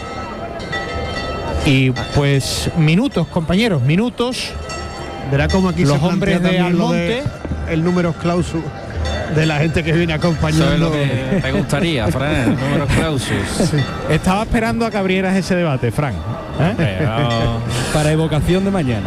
Y pues minutos, compañeros, minutos. Verá cómo aquí los se hombres de Almonte, de el números clausus de la gente que viene acompañando. Eso es lo que te gustaría, Fran, números clausus. Sí. Estaba esperando a que abrieras ese debate, Fran, ¿eh? Pero... para evocación de mañana.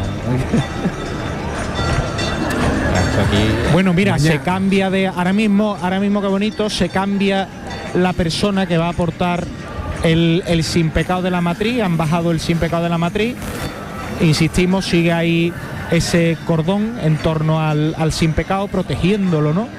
Aquí... Bueno, mira, Mañana. se cambia de ahora mismo, ahora mismo qué bonito, se cambia la persona que va a aportar el, el Sin Pecado de la Matriz. Han bajado el Sin Pecado de la Matriz. Insistimos, sigue ahí ese cordón en torno al, al Sin Pecado, protegiéndolo, ¿no?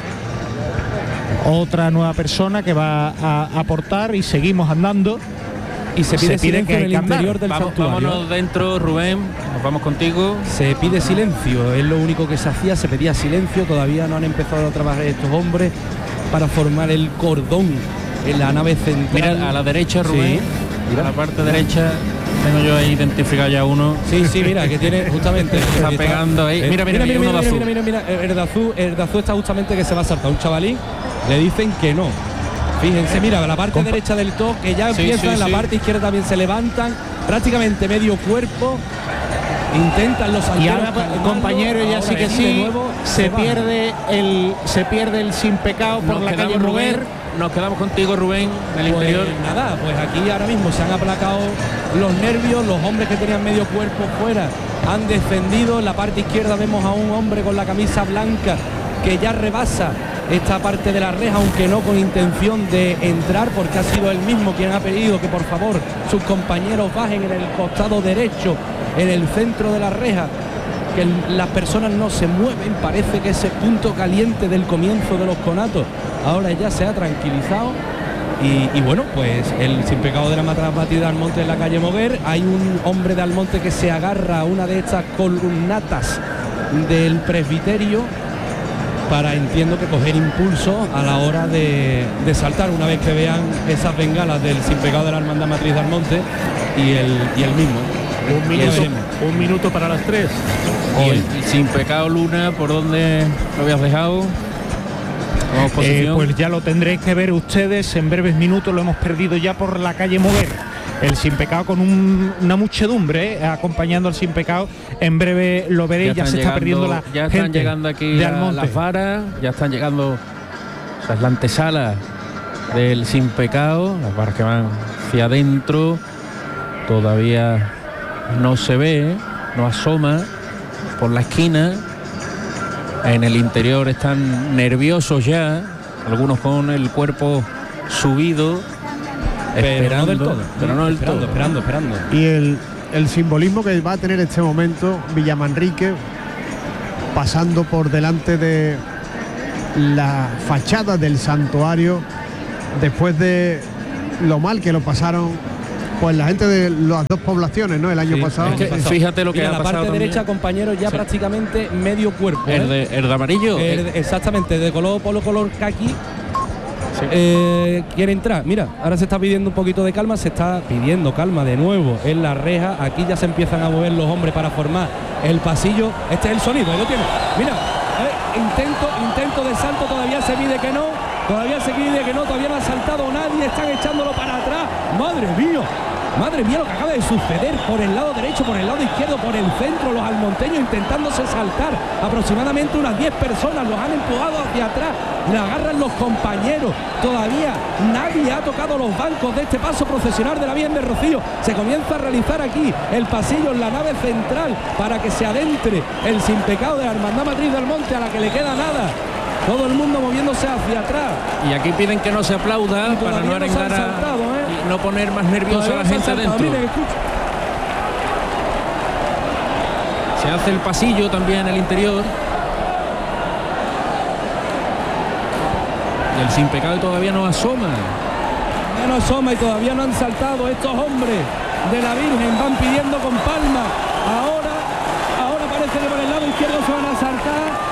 Otra nueva persona que va a aportar y seguimos andando. Y se pide, Se pide silencio que hay en el que andar. interior del Vamos, santuario. vámonos dentro, Rubén, nos vamos contigo. Se pide silencio, es lo único que se hacía, se pedía silencio. Todavía no han empezado a trabajar estos hombres para formar el cordón en la nave central. Mira, a la derecha, Rubén, Sí, a la parte derecha, tengo yo ahí identificado ya uno. Sí, sí, mira, que tiene justamente... Está pegando ahí. Eh, Mira, mira, mira, uno de azul. mira, mira, mira, el de azul, el de azul está justamente que se va a saltar. Un chavalín, le dicen que no. Fíjense, mira, la parte Compa derecha del top, que ya Sí, empieza, sí, en la sí. parte izquierda también se levantan, prácticamente medio cuerpo, intentan los Y salteros ahora, calmarlo, compañero, ya ahora sí que de sí, nuevo se van. pierde el se pierde el Sin Pecado por Nos la quedamos, calle Moguer. Rubén, nos quedamos contigo, Rubén, en el Pues interior. nada, pues aquí ahora mismo se han aplacado los nervios, los hombres que tenían medio cuerpo fuera han descendido. En la parte izquierda vemos a un hombre con la camisa blanca que ya rebasa esta parte de la reja, aunque no con intención de entrar, porque ha sido él mismo quien ha pedido que por favor sus compañeros bajen en el costado derecho, en el centro de la reja, que el- las personas no se mueven. Parece que ese punto caliente del comienzo de los conatos ahora ya se ha tranquilizado. Y, y bueno, pues el Sin Pecado de la Matriz de Almonte en la calle Moguer. Hay un hombre de Almonte que se agarra a una de estas columnatas del presbiterio para, entiendo que, coger impulso a la hora de, de saltar una vez que vean esas bengalas del Sin Pecado de la Hermandad Matriz de Almonte y el, y el mismo. Un Ya minuto, veremos. un minuto para las tres. Y el Sin Pecado, Luna, ¿por dónde lo habías dejado? Vamos, Eh, posición. pues ya lo tendréis que ver ustedes en breves minutos. Lo hemos perdido ya por la calle Moguer. El Sin Pecado con un- una muchedumbre eh, acompañando al Sin Pecado. En breve lo veréis, ya, están se está llegando- perdiendo la ya están gente llegando aquí de la- Almonte. las varas, ya están llegando, o sea, es la antesala del Sin Pecado, las varas que van hacia adentro, todavía no se ve, no asoma por la esquina. En el interior están nerviosos ya algunos con el cuerpo subido, pero esperando, no del todo, pero no del esperando, todo. esperando, esperando. Y el, el simbolismo que va a tener este momento Villamanrique, pasando por delante de la fachada del santuario, después de lo mal que lo pasaron pues la gente de las dos poblaciones, ¿no? El año Sí, pasado. Es que pasado. fíjate lo que Mira, ha la pasado parte también. derecha, compañeros, ya Sí. prácticamente medio cuerpo. ¿eh? El de, el de amarillo. El- el- exactamente, de color polo color kaki. Eh, quiere entrar. Mira, ahora se está pidiendo un poquito de calma, se está pidiendo calma de nuevo en la reja. Aquí ya se empiezan a mover los hombres para formar el pasillo. Este es el sonido, ahí lo tiene. Mira, eh, intento, intento de salto, todavía se pide que no, todavía se pide que no, todavía no ha saltado nadie, están echándolo para atrás. Madre mía. Madre mía lo que acaba de suceder por el lado derecho, por el lado izquierdo, por el centro, los almonteños intentándose saltar, aproximadamente unas diez personas los han empujado hacia atrás, le agarran los compañeros, todavía nadie ha tocado los bancos de este paso procesional de la Virgen del Rocío. Se comienza a realizar aquí el pasillo en la nave central para que se adentre el sin pecado de la Hermandad Matriz del Monte, a la que le queda nada. Todo el mundo moviéndose hacia atrás. Y aquí piden que no se aplauda Y para todavía no no se arengar han a- saltado, ¿eh? y no poner más nerviosa a la Todavía no se gente han saltado. dentro. Miren, escucha. Se hace el pasillo también en el interior. Y el sin pecado todavía no asoma. Ya no asoma y todavía no han saltado estos hombres de la Virgen, van pidiendo con palma. Ahora, ahora parece que por el lado izquierdo se van a saltar.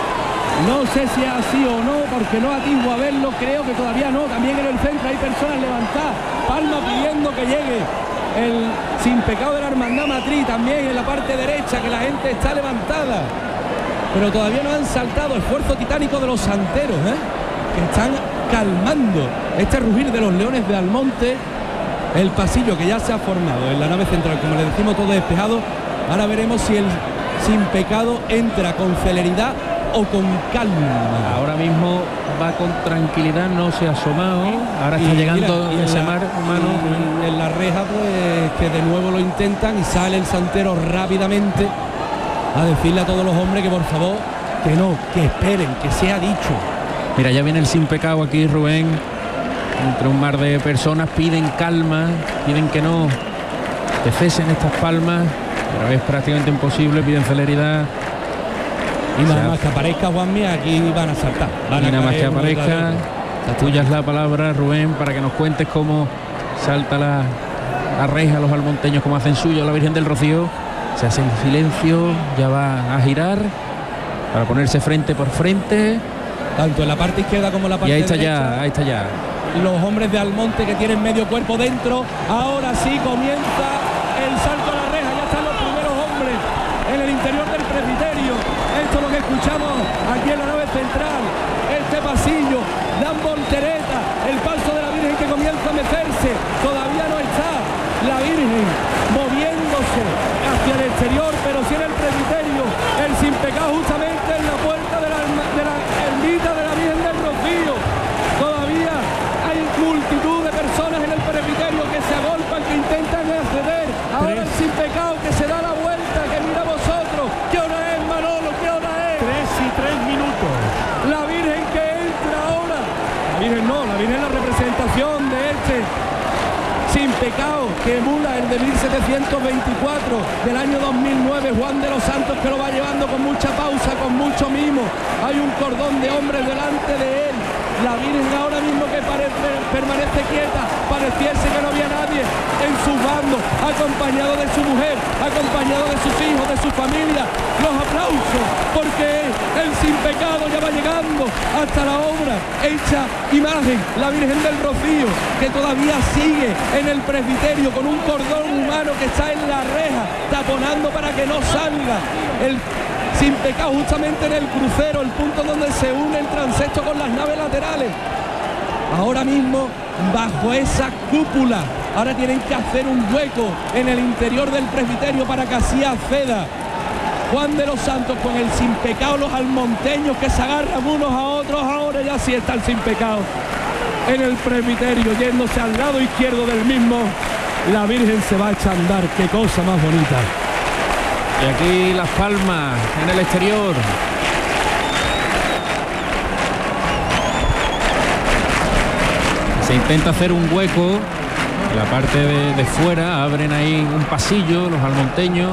No sé si es así o no, porque no atisbo a verlo, creo que todavía no. También en el centro hay personas levantadas, palma pidiendo que llegue el sin pecado de la Hermandad Matriz, también en la parte derecha, que la gente está levantada. Pero todavía no han saltado. Esfuerzo titánico de los santeros, ¿eh? Que están calmando este rugir de los leones de Almonte. El pasillo que ya se ha formado en la nave central, como le decimos, todo despejado. Ahora veremos si el sin pecado entra con celeridad o con calma. Ahora mismo va con tranquilidad, no se ha asomado. Ahora está Y llegando mira, y en ese la- mar humano. y en la reja, pues que de nuevo lo intentan y sale el santero rápidamente a decirle a todos los hombres que por favor, que no, que esperen, que sea dicho. Mira, ya viene el sin pecado aquí, Rubén. Entre un mar de personas piden calma, piden que no que cesen estas palmas, pero es prácticamente imposible, piden celeridad. Y nada O sea, más que aparezca Juanmi, aquí van a saltar. Van y a nada más caer que uno tras aparezca, otro. tuya es la palabra, Rubén, para que nos cuentes cómo salta la, la reja, los almonteños, cómo hacen suyo la Virgen del Rocío. Se hace el silencio, ya va a girar para ponerse frente por frente. Tanto en la parte izquierda como en la Y parte ahí está derecha. ya, ahí está ya. Los hombres de Almonte que tienen medio cuerpo dentro. Ahora sí comienza el salto a la reja. Ya están los primeros hombres en el interior del presbiterio. Esto es lo que escuchamos aquí en la nave central. Este pasillo, dan voltereta, el paso de la Virgen que comienza a mecerse. Todavía no está la Virgen moviéndose hacia el exterior, pero sí en el presbiterio. El sin pecado justamente en la puerta de la, de la ermita de la Virgen del Rocío. Todavía hay multitud de personas en el presbiterio que se agolpan, que intentan acceder. Ahora el sin pecado que se da la vuelta, que mira a vosotros. ¿Qué hora es, Manolo? ¿Qué hora es? Tres y tres minutos. La Virgen que entra ahora. La Virgen no, la Virgen es la representación de este sin pecado que emula el de mil setecientos veinticuatro del año dos mil nueve, Juan de los Santos, que lo va llevando con mucha pausa, con mucho mimo. Hay un cordón de hombres delante de él. La Virgen ahora mismo que parece, permanece quieta, pareciese que no había nadie en sus bandos, acompañado de su mujer, acompañado de sus hijos, de su familia. Los aplausos, porque el sin pecado ya va llegando hasta la obra hecha imagen, la Virgen del Rocío, que todavía sigue en el presbiterio con un cordón humano que está en la reja, taponando para que no salga el sin pecado justamente en el crucero, el punto donde se une el transepto con las naves laterales. Ahora mismo bajo esa cúpula, ahora tienen que hacer un hueco en el interior del presbiterio para que así acceda Juan de los Santos con el sin pecado, los almonteños que se agarran unos a otros. Ahora ya sí está el sin pecado en el presbiterio, yéndose al lado izquierdo del mismo. La Virgen se va a echar a andar, qué cosa más bonita. Y aquí las palmas en el exterior. Se intenta hacer un hueco en la parte de, de fuera, abren ahí un pasillo los almonteños.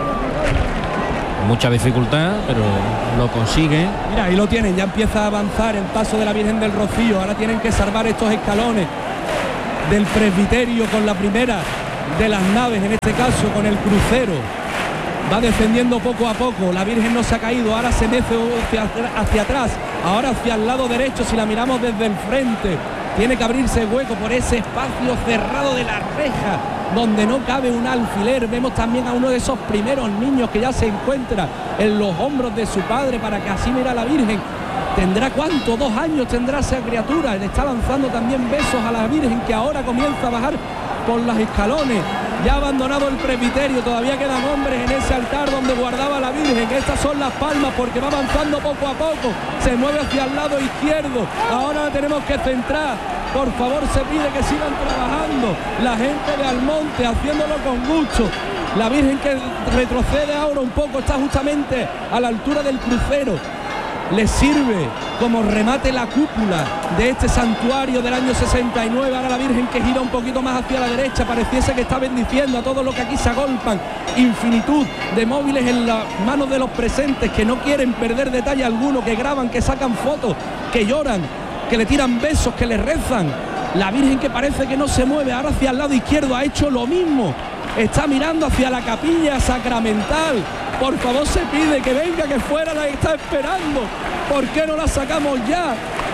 Mucha dificultad, pero lo consigue. Mira, ahí lo tienen, ya empieza a avanzar el paso de la Virgen del Rocío. Ahora tienen que salvar estos escalones del presbiterio con la primera de las naves, en este caso con el crucero. Va descendiendo poco a poco, la Virgen no se ha caído, ahora se mece hacia, hacia atrás, ahora hacia el lado derecho. Si la miramos desde el frente, tiene que abrirse hueco por ese espacio cerrado de la reja, donde no cabe un alfiler. Vemos también a uno de esos primeros niños que ya se encuentra en los hombros de su padre para que así mira a la Virgen. ¿Tendrá cuánto? Dos años tendrá esa criatura. Le está lanzando también besos a la Virgen, que ahora comienza a bajar por los escalones. Ya ha abandonado el presbiterio, todavía quedan hombres en ese altar donde guardaba la Virgen. Estas son las palmas, porque va avanzando poco a poco, se mueve hacia el lado izquierdo. Ahora la tenemos que centrar. Por favor, se pide que sigan trabajando la gente de Almonte, haciéndolo con gusto. La Virgen, que retrocede ahora un poco, está justamente a la altura del crucero. Le sirve como remate la cúpula de este santuario del año sesenta y nueve. Ahora la Virgen, que gira un poquito más hacia la derecha, pareciese que está bendiciendo a todos los que aquí se agolpan. Infinitud de móviles en las manos de los presentes, que no quieren perder detalle alguno, que graban, que sacan fotos, que lloran, que le tiran besos, que le rezan. La Virgen, que parece que no se mueve, ahora hacia el lado izquierdo ha hecho lo mismo. Está mirando hacia la capilla sacramental. Por favor, se pide que venga, que fuera la está esperando. ¿Por qué no la sacamos ya?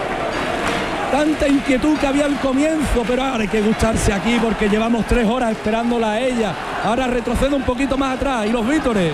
Tanta inquietud que había al comienzo, pero ahora hay que gustarse aquí porque llevamos tres horas esperándola a ella. Ahora retrocede un poquito más atrás. Y los vítores,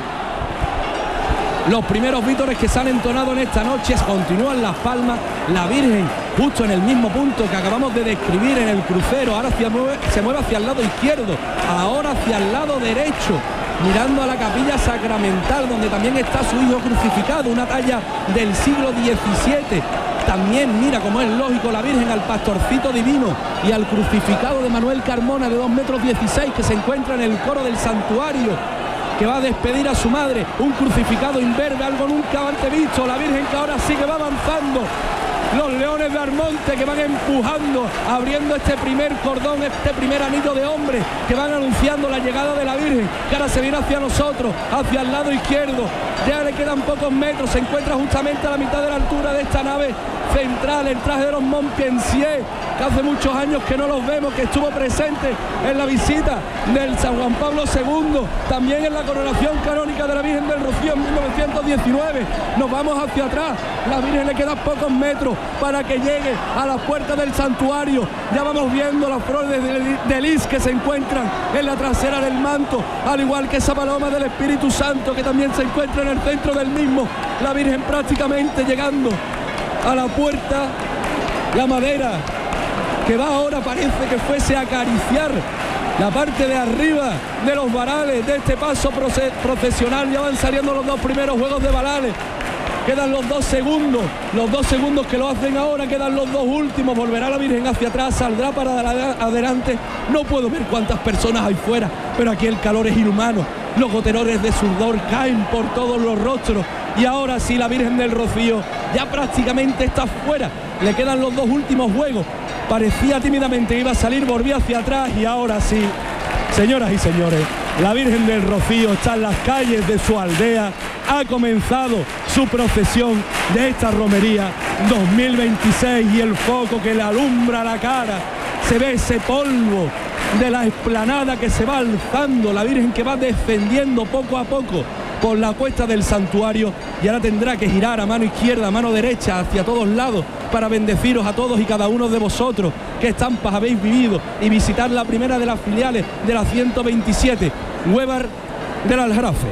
los primeros vítores que se han entonado en esta noche, continúan las palmas. La Virgen justo en el mismo punto que acabamos de describir en el crucero. Ahora hacia, se mueve hacia el lado izquierdo, ahora hacia el lado derecho, mirando a la capilla sacramental, donde también está su hijo crucificado, una talla del siglo diecisiete. También mira, como es lógico, la Virgen al pastorcito divino y al crucificado de Manuel Carmona, de dos metros dieciséis, que se encuentra en el coro del santuario, que va a despedir a su madre. Un crucificado imberbe, algo nunca antes visto. La Virgen, que ahora sí que va avanzando. Los leones de Almonte, que van empujando, abriendo este primer cordón, este primer anillo de hombres, que van anunciando la llegada de la Virgen, que ahora se viene hacia nosotros, hacia el lado izquierdo. Ya le quedan pocos metros, se encuentra justamente a la mitad de la altura de esta nave central, el traje de los Montpensier, que hace muchos años que no los vemos, que estuvo presente en la visita del San Juan Pablo segundo, también en la coronación canónica de la Virgen del Rocío en mil novecientos diecinueve. Nos vamos hacia atrás, la Virgen le quedan pocos metros para que llegue a la puerta del santuario. Ya vamos viendo las flores de, de lis que se encuentran en la trasera del manto, al igual que esa paloma del Espíritu Santo, que también se encuentra en el centro del mismo. La Virgen prácticamente llegando a la puerta, la madera que va ahora parece que fuese a acariciar la parte de arriba de los varales de este paso procesional. Ya van saliendo los dos primeros juegos de varales, quedan los dos segundos, los dos segundos que lo hacen ahora, quedan los dos últimos. Volverá la Virgen hacia atrás, saldrá para adelante. No puedo ver cuántas personas hay fuera, pero aquí el calor es inhumano. Los goterones de sudor caen por todos los rostros. Y ahora sí, la Virgen del Rocío ya prácticamente está fuera. Le quedan los dos últimos juegos. Parecía tímidamente que iba a salir, volvía hacia atrás, y ahora sí, señoras y señores, la Virgen del Rocío está en las calles de su aldea. Ha comenzado su procesión de esta romería dos mil veintiséis, y el foco que le alumbra la cara, se ve ese polvo de la explanada que se va alzando, la Virgen que va descendiendo poco a poco por la cuesta del santuario, y ahora tendrá que girar a mano izquierda, a mano derecha, hacia todos lados, para bendeciros a todos y cada uno de vosotros. Qué estampas habéis vivido, y visitar la primera de las filiales de la ciento veintisiete, Huévar del Aljarafe.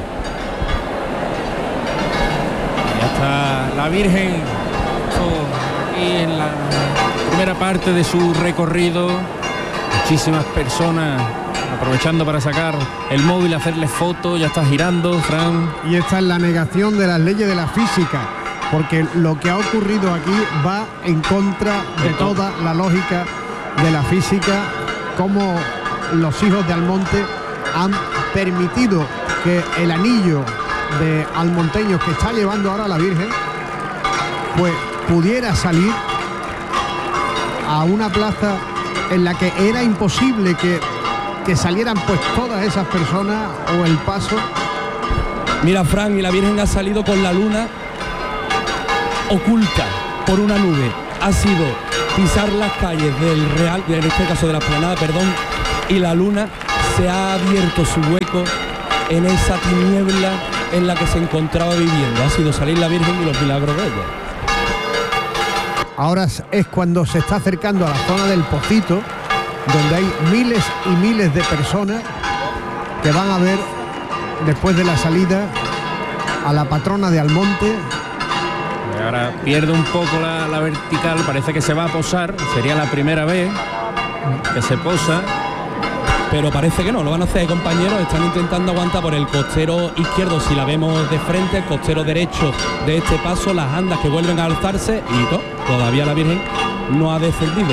Ya está la Virgen aquí en la primera parte de su recorrido. Muchísimas personas aprovechando para sacar el móvil, hacerle fotos. Ya está girando, Fran. Y esta es la negación de las leyes de la física, porque lo que ha ocurrido aquí va en contra de toda la lógica de la física, como los hijos de Almonte han permitido que el anillo de almonteños que está llevando ahora la Virgen pues pudiera salir a una plaza en la que era imposible que, que salieran pues todas esas personas o el paso. Mira, Fran, y la Virgen ha salido con la luna oculta por una nube. Ha sido pisar las calles del Real, en este caso de la Explanada, perdón, y la luna se ha abierto su hueco en esa tiniebla en la que se encontraba viviendo. Ha sido salir la Virgen y los milagros de ella. Ahora es cuando se está acercando a la zona del Pocito, donde hay miles y miles de personas que van a ver después de la salida a la patrona de Almonte. Ahora pierde un poco la, la vertical, parece que se va a posar, sería la primera vez que se posa. Pero parece que no, lo van a hacer, compañeros. Están intentando aguantar por el costero izquierdo, si la vemos de frente, el costero derecho de este paso, las andas que vuelven a alzarse y todo, todavía la Virgen no ha descendido.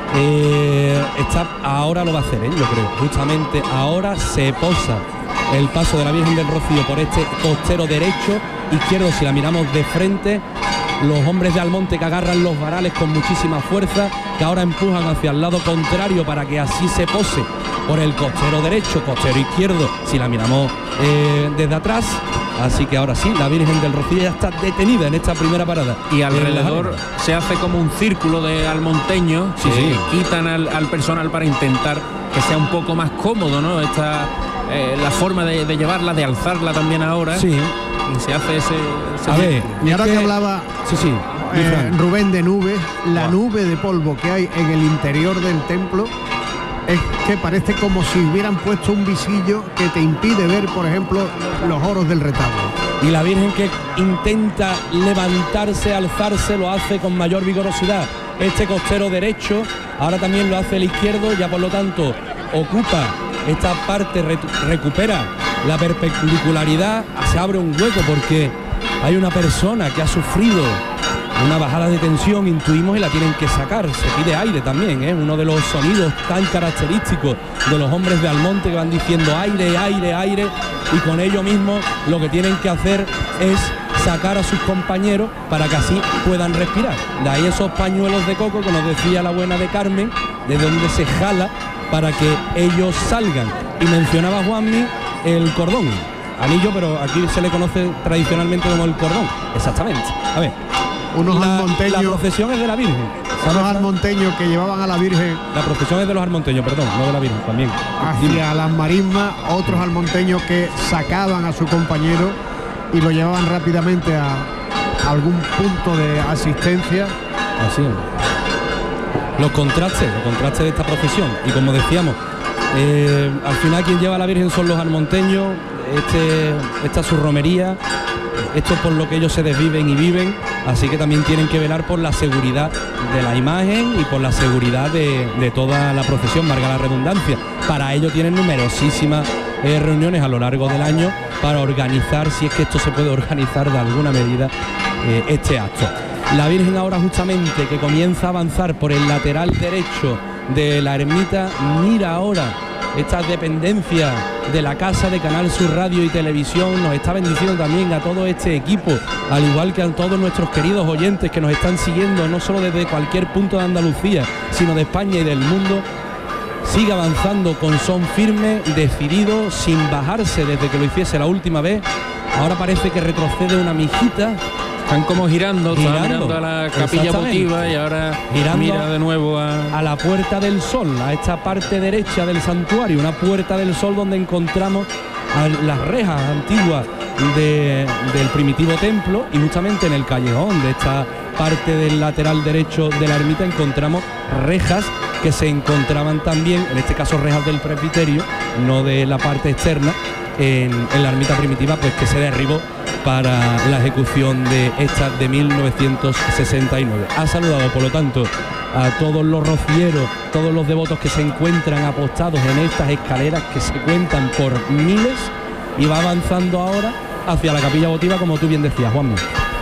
Eh, está, ahora lo va a hacer, ¿eh? Yo creo, justamente ahora se posa el paso de la Virgen del Rocío por este costero derecho, izquierdo, si la miramos de frente, los hombres de Almonte que agarran los varales con muchísima fuerza, que ahora empujan hacia el lado contrario para que así se pose por el costero derecho, costero izquierdo, si la miramos eh, desde atrás. Así que ahora sí, la Virgen del Rocío ya está detenida en esta primera parada. Y alrededor se hace como un círculo de almonteños, sí, que sí. quitan al, al personal para intentar que sea un poco más cómodo, ¿no? Esta, eh, la forma de, de llevarla, de alzarla también ahora. Sí. Y se hace ese... ese A ver, Y ahora que, que hablaba sí, sí, eh, Rubén de nubes, la nube de polvo que hay en el interior del templo es que parece como si hubieran puesto un visillo que te impide ver, por ejemplo, los oros del retablo. Y la Virgen que intenta levantarse, alzarse, lo hace con mayor vigorosidad. Este costero derecho, ahora también lo hace el izquierdo, ya por lo tanto ocupa esta parte, re recupera la perpendicularidad, se abre un hueco porque hay una persona que ha sufrido una bajada de tensión, intuimos, y la tienen que sacar. Se pide aire también, ¿eh? Uno de los sonidos tan característicos de los hombres de Almonte, que van diciendo aire, aire, aire, y con ello mismo lo que tienen que hacer es sacar a sus compañeros para que así puedan respirar. De ahí esos pañuelos de coco que nos decía la buena de Carmen, de donde se jala para que ellos salgan. Y mencionaba Juanmi el cordón, anillo, pero aquí se le conoce tradicionalmente como el cordón. Exactamente. A ver, Unos la, almonteños, la procesión es de la Virgen. unos almonteños que llevaban a la Virgen La procesión es de los almonteños, perdón, no de la Virgen también. hacia las marismas, otros almonteños que sacaban a su compañero y lo llevaban rápidamente a, a algún punto de asistencia. Así es. Los contrastes, los contrastes de esta procesión. Y como decíamos, eh, al final quien lleva a la Virgen son los almonteños. Este, esta es su romería, esto es por lo que ellos se desviven y viven, así que también tienen que velar por la seguridad de la imagen y por la seguridad de, de toda la procesión, valga la redundancia. Para ello tienen numerosísimas eh, reuniones a lo largo del año para organizar, si es que esto se puede organizar de alguna medida, eh, este acto. La Virgen ahora justamente que comienza a avanzar por el lateral derecho de la ermita, mira ahora estas dependencias de la casa de Canal Sur Radio y Televisión, nos está bendiciendo también a todo este equipo, al igual que a todos nuestros queridos oyentes que nos están siguiendo, no solo desde cualquier punto de Andalucía, sino de España y del mundo. Sigue avanzando con son firme, decidido, sin bajarse desde que lo hiciese la última vez. Ahora parece que retrocede una mijita. Están como girando, girando, están mirando a la capilla votiva y ahora girando mira de nuevo a... a la Puerta del Sol, a esta parte derecha del santuario, una Puerta del Sol donde encontramos a las rejas antiguas de, del primitivo templo, y justamente en el callejón de esta parte del lateral derecho de la ermita encontramos rejas que se encontraban también, en este caso rejas del presbiterio, no de la parte externa, en, en la ermita primitiva, pues que se derribó para la ejecución de esta de mil novecientos sesenta y nueve. Ha saludado, por lo tanto, a todos los rocieros, todos los devotos que se encuentran apostados en estas escaleras que se cuentan por miles, y va avanzando ahora hacia la capilla votiva, como tú bien decías, Juanma.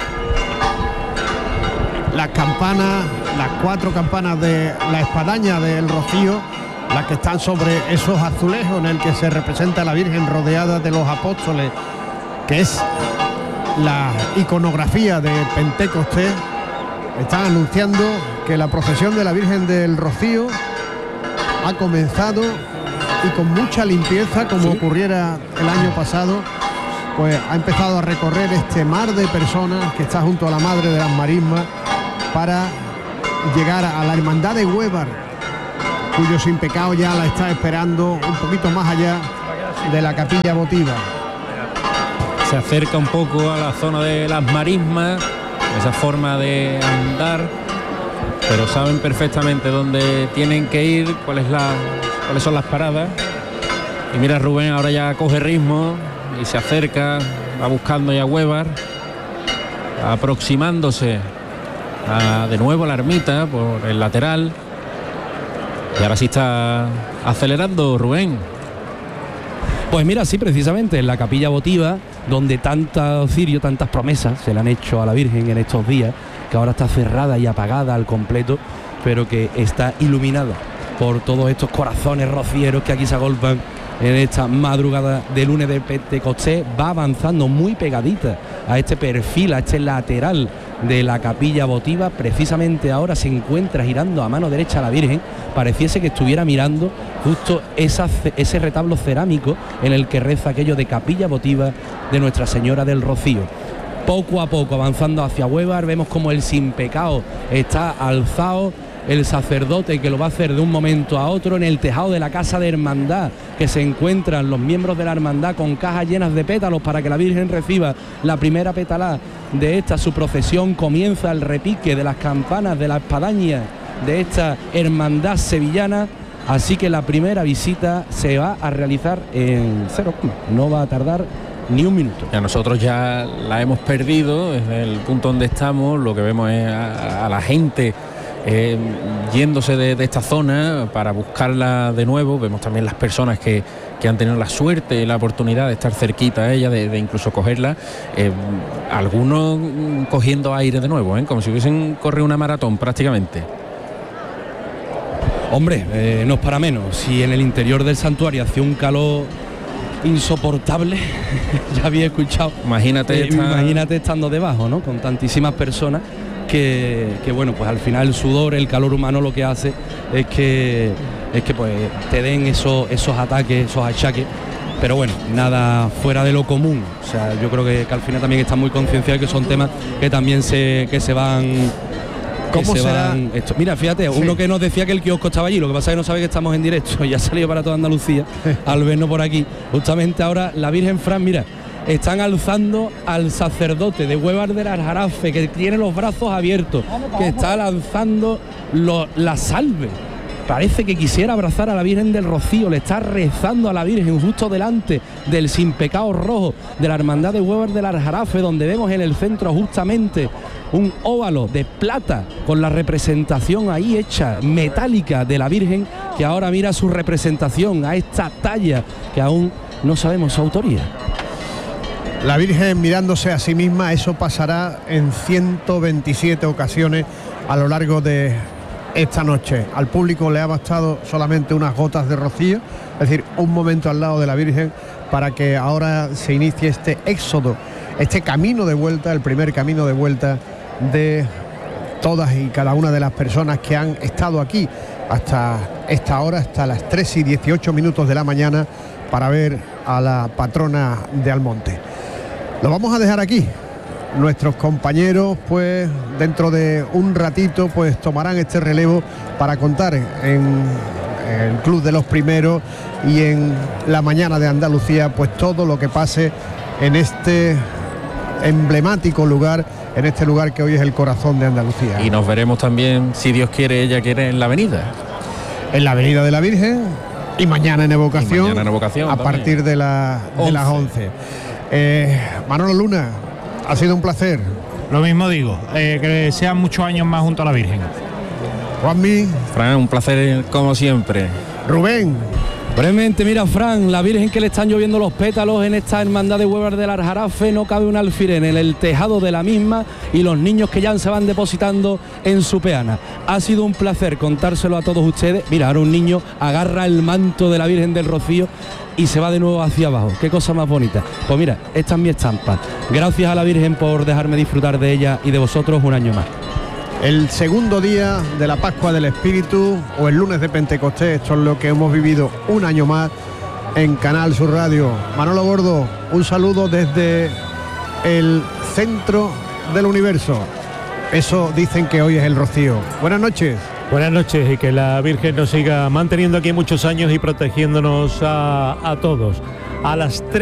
Las campanas, las cuatro campanas de la espadaña del Rocío, las que están sobre esos azulejos en el que se representa a la Virgen rodeada de los apóstoles, que es la iconografía de Pentecostés, están anunciando que la procesión de la Virgen del Rocío ha comenzado y con mucha limpieza, como sí. ocurriera el año pasado, pues ha empezado a recorrer este mar de personas que está junto a la Madre de las Marismas para llegar a la Hermandad de Huévar, cuyo sin pecado ya la está esperando un poquito más allá de la capilla votiva. Se acerca un poco a la zona de las marismas, esa forma de andar, pero saben perfectamente dónde tienen que ir, cuál es la, cuáles son las paradas. Y mira, Rubén ahora ya coge ritmo y se acerca, va buscando ya Huévar, aproximándose a, de nuevo a la ermita por el lateral. Y ahora sí está acelerando Rubén. Pues mira, sí, precisamente en la capilla votiva, donde tantos cirios, tantas promesas se le han hecho a la Virgen en estos días, que ahora está cerrada y apagada al completo, pero que está iluminada por todos estos corazones rocieros que aquí se agolpan en esta madrugada de lunes de Pentecostés. Va avanzando muy pegadita a este perfil, a este lateral de la capilla votiva. Precisamente ahora se encuentra girando a mano derecha a la Virgen, pareciese que estuviera mirando justo esa, ese retablo cerámico en el que reza aquello de capilla votiva de Nuestra Señora del Rocío. Poco a poco avanzando hacia Huévar, vemos como el sin pecado está alzado, el sacerdote que lo va a hacer de un momento a otro en el tejado de la casa de hermandad, que se encuentran los miembros de la hermandad con cajas llenas de pétalos para que la Virgen reciba la primera pétala de esta su procesión. Comienza el repique de las campanas de la espadaña de esta hermandad sevillana, así que la primera visita se va a realizar en cero, no va a tardar ni un minuto. Ya nosotros ya la hemos perdido desde el punto donde estamos. Lo que vemos es a, a la gente eh, yéndose de, de esta zona para buscarla de nuevo. Vemos también las personas que, que han tenido la suerte y la oportunidad de estar cerquita a ella, de, de incluso cogerla, eh, algunos cogiendo aire de nuevo, ¿eh? Como si hubiesen corrido una maratón prácticamente. Hombre, eh, no es para menos. Si en el interior del santuario hacía un calor insoportable, ya había escuchado. Imagínate, eh, esta... imagínate estando debajo, ¿no? Con tantísimas personas que, que, bueno, pues al final el sudor, el calor humano lo que hace es que, es que pues te den esos, esos ataques, esos achaques. Pero bueno, nada fuera de lo común. O sea, yo creo que, que al final también están muy concienciados que son temas que también se, que se van... ¿Cómo será? Esto. Mira, fíjate, sí. Uno que nos decía que el kiosco estaba allí, lo que pasa es que no sabe que estamos en directo, ya ha salido para toda Andalucía al vernos por aquí. Justamente ahora la Virgen Fran, mira, están alzando al sacerdote de Huévar del Aljarafe, que tiene los brazos abiertos, que está lanzando lo, la salve. Parece que quisiera abrazar a la Virgen del Rocío, le está rezando a la Virgen justo delante del sin pecado rojo de la Hermandad de Huévar del Aljarafe, donde vemos en el centro justamente un óvalo de plata con la representación ahí hecha metálica de la Virgen, que ahora mira su representación a esta talla que aún no sabemos su autoría. La Virgen mirándose a sí misma, eso pasará en ciento veintisiete ocasiones a lo largo de esta noche. Al público le ha bastado solamente unas gotas de rocío, es decir, un momento al lado de la Virgen, para que ahora se inicie este éxodo, este camino de vuelta, el primer camino de vuelta de todas y cada una de las personas que han estado aquí hasta esta hora, hasta las tres y dieciocho minutos de la mañana, para ver a la patrona de Almonte. Lo vamos a dejar aquí. Nuestros compañeros, pues dentro de un ratito, pues tomarán este relevo para contar en el Club de los Primeros y en la mañana de Andalucía, pues todo lo que pase en este emblemático lugar, en este lugar que hoy es el corazón de Andalucía. Y nos veremos también, si Dios quiere, ella quiere, en la avenida. En la Avenida de la Virgen y mañana en Evocación, y mañana en Evocación a también. partir de, la, de las once. Eh, Manolo Luna, ha sido un placer. Lo mismo digo, eh, que sean muchos años más junto a la Virgen. Juanmi. Fran, un placer como siempre. Rubén. Brevemente, mira, Fran, la Virgen que le están lloviendo los pétalos en esta hermandad de Huévar del Aljarafe, no cabe un alfiler en el tejado de la misma y los niños que ya se van depositando en su peana. Ha sido un placer contárselo a todos ustedes. Mira, ahora un niño agarra el manto de la Virgen del Rocío y se va de nuevo hacia abajo. Qué cosa más bonita. Pues mira, esta es mi estampa. Gracias a la Virgen por dejarme disfrutar de ella y de vosotros un año más. El segundo día de la Pascua del Espíritu o el lunes de Pentecostés, esto es lo que hemos vivido un año más en Canal Sur Radio. Manolo Gordo, un saludo desde el centro del universo. Eso dicen que hoy es el Rocío. Buenas noches. Buenas noches y que la Virgen nos siga manteniendo aquí muchos años y protegiéndonos a, a todos. A las tres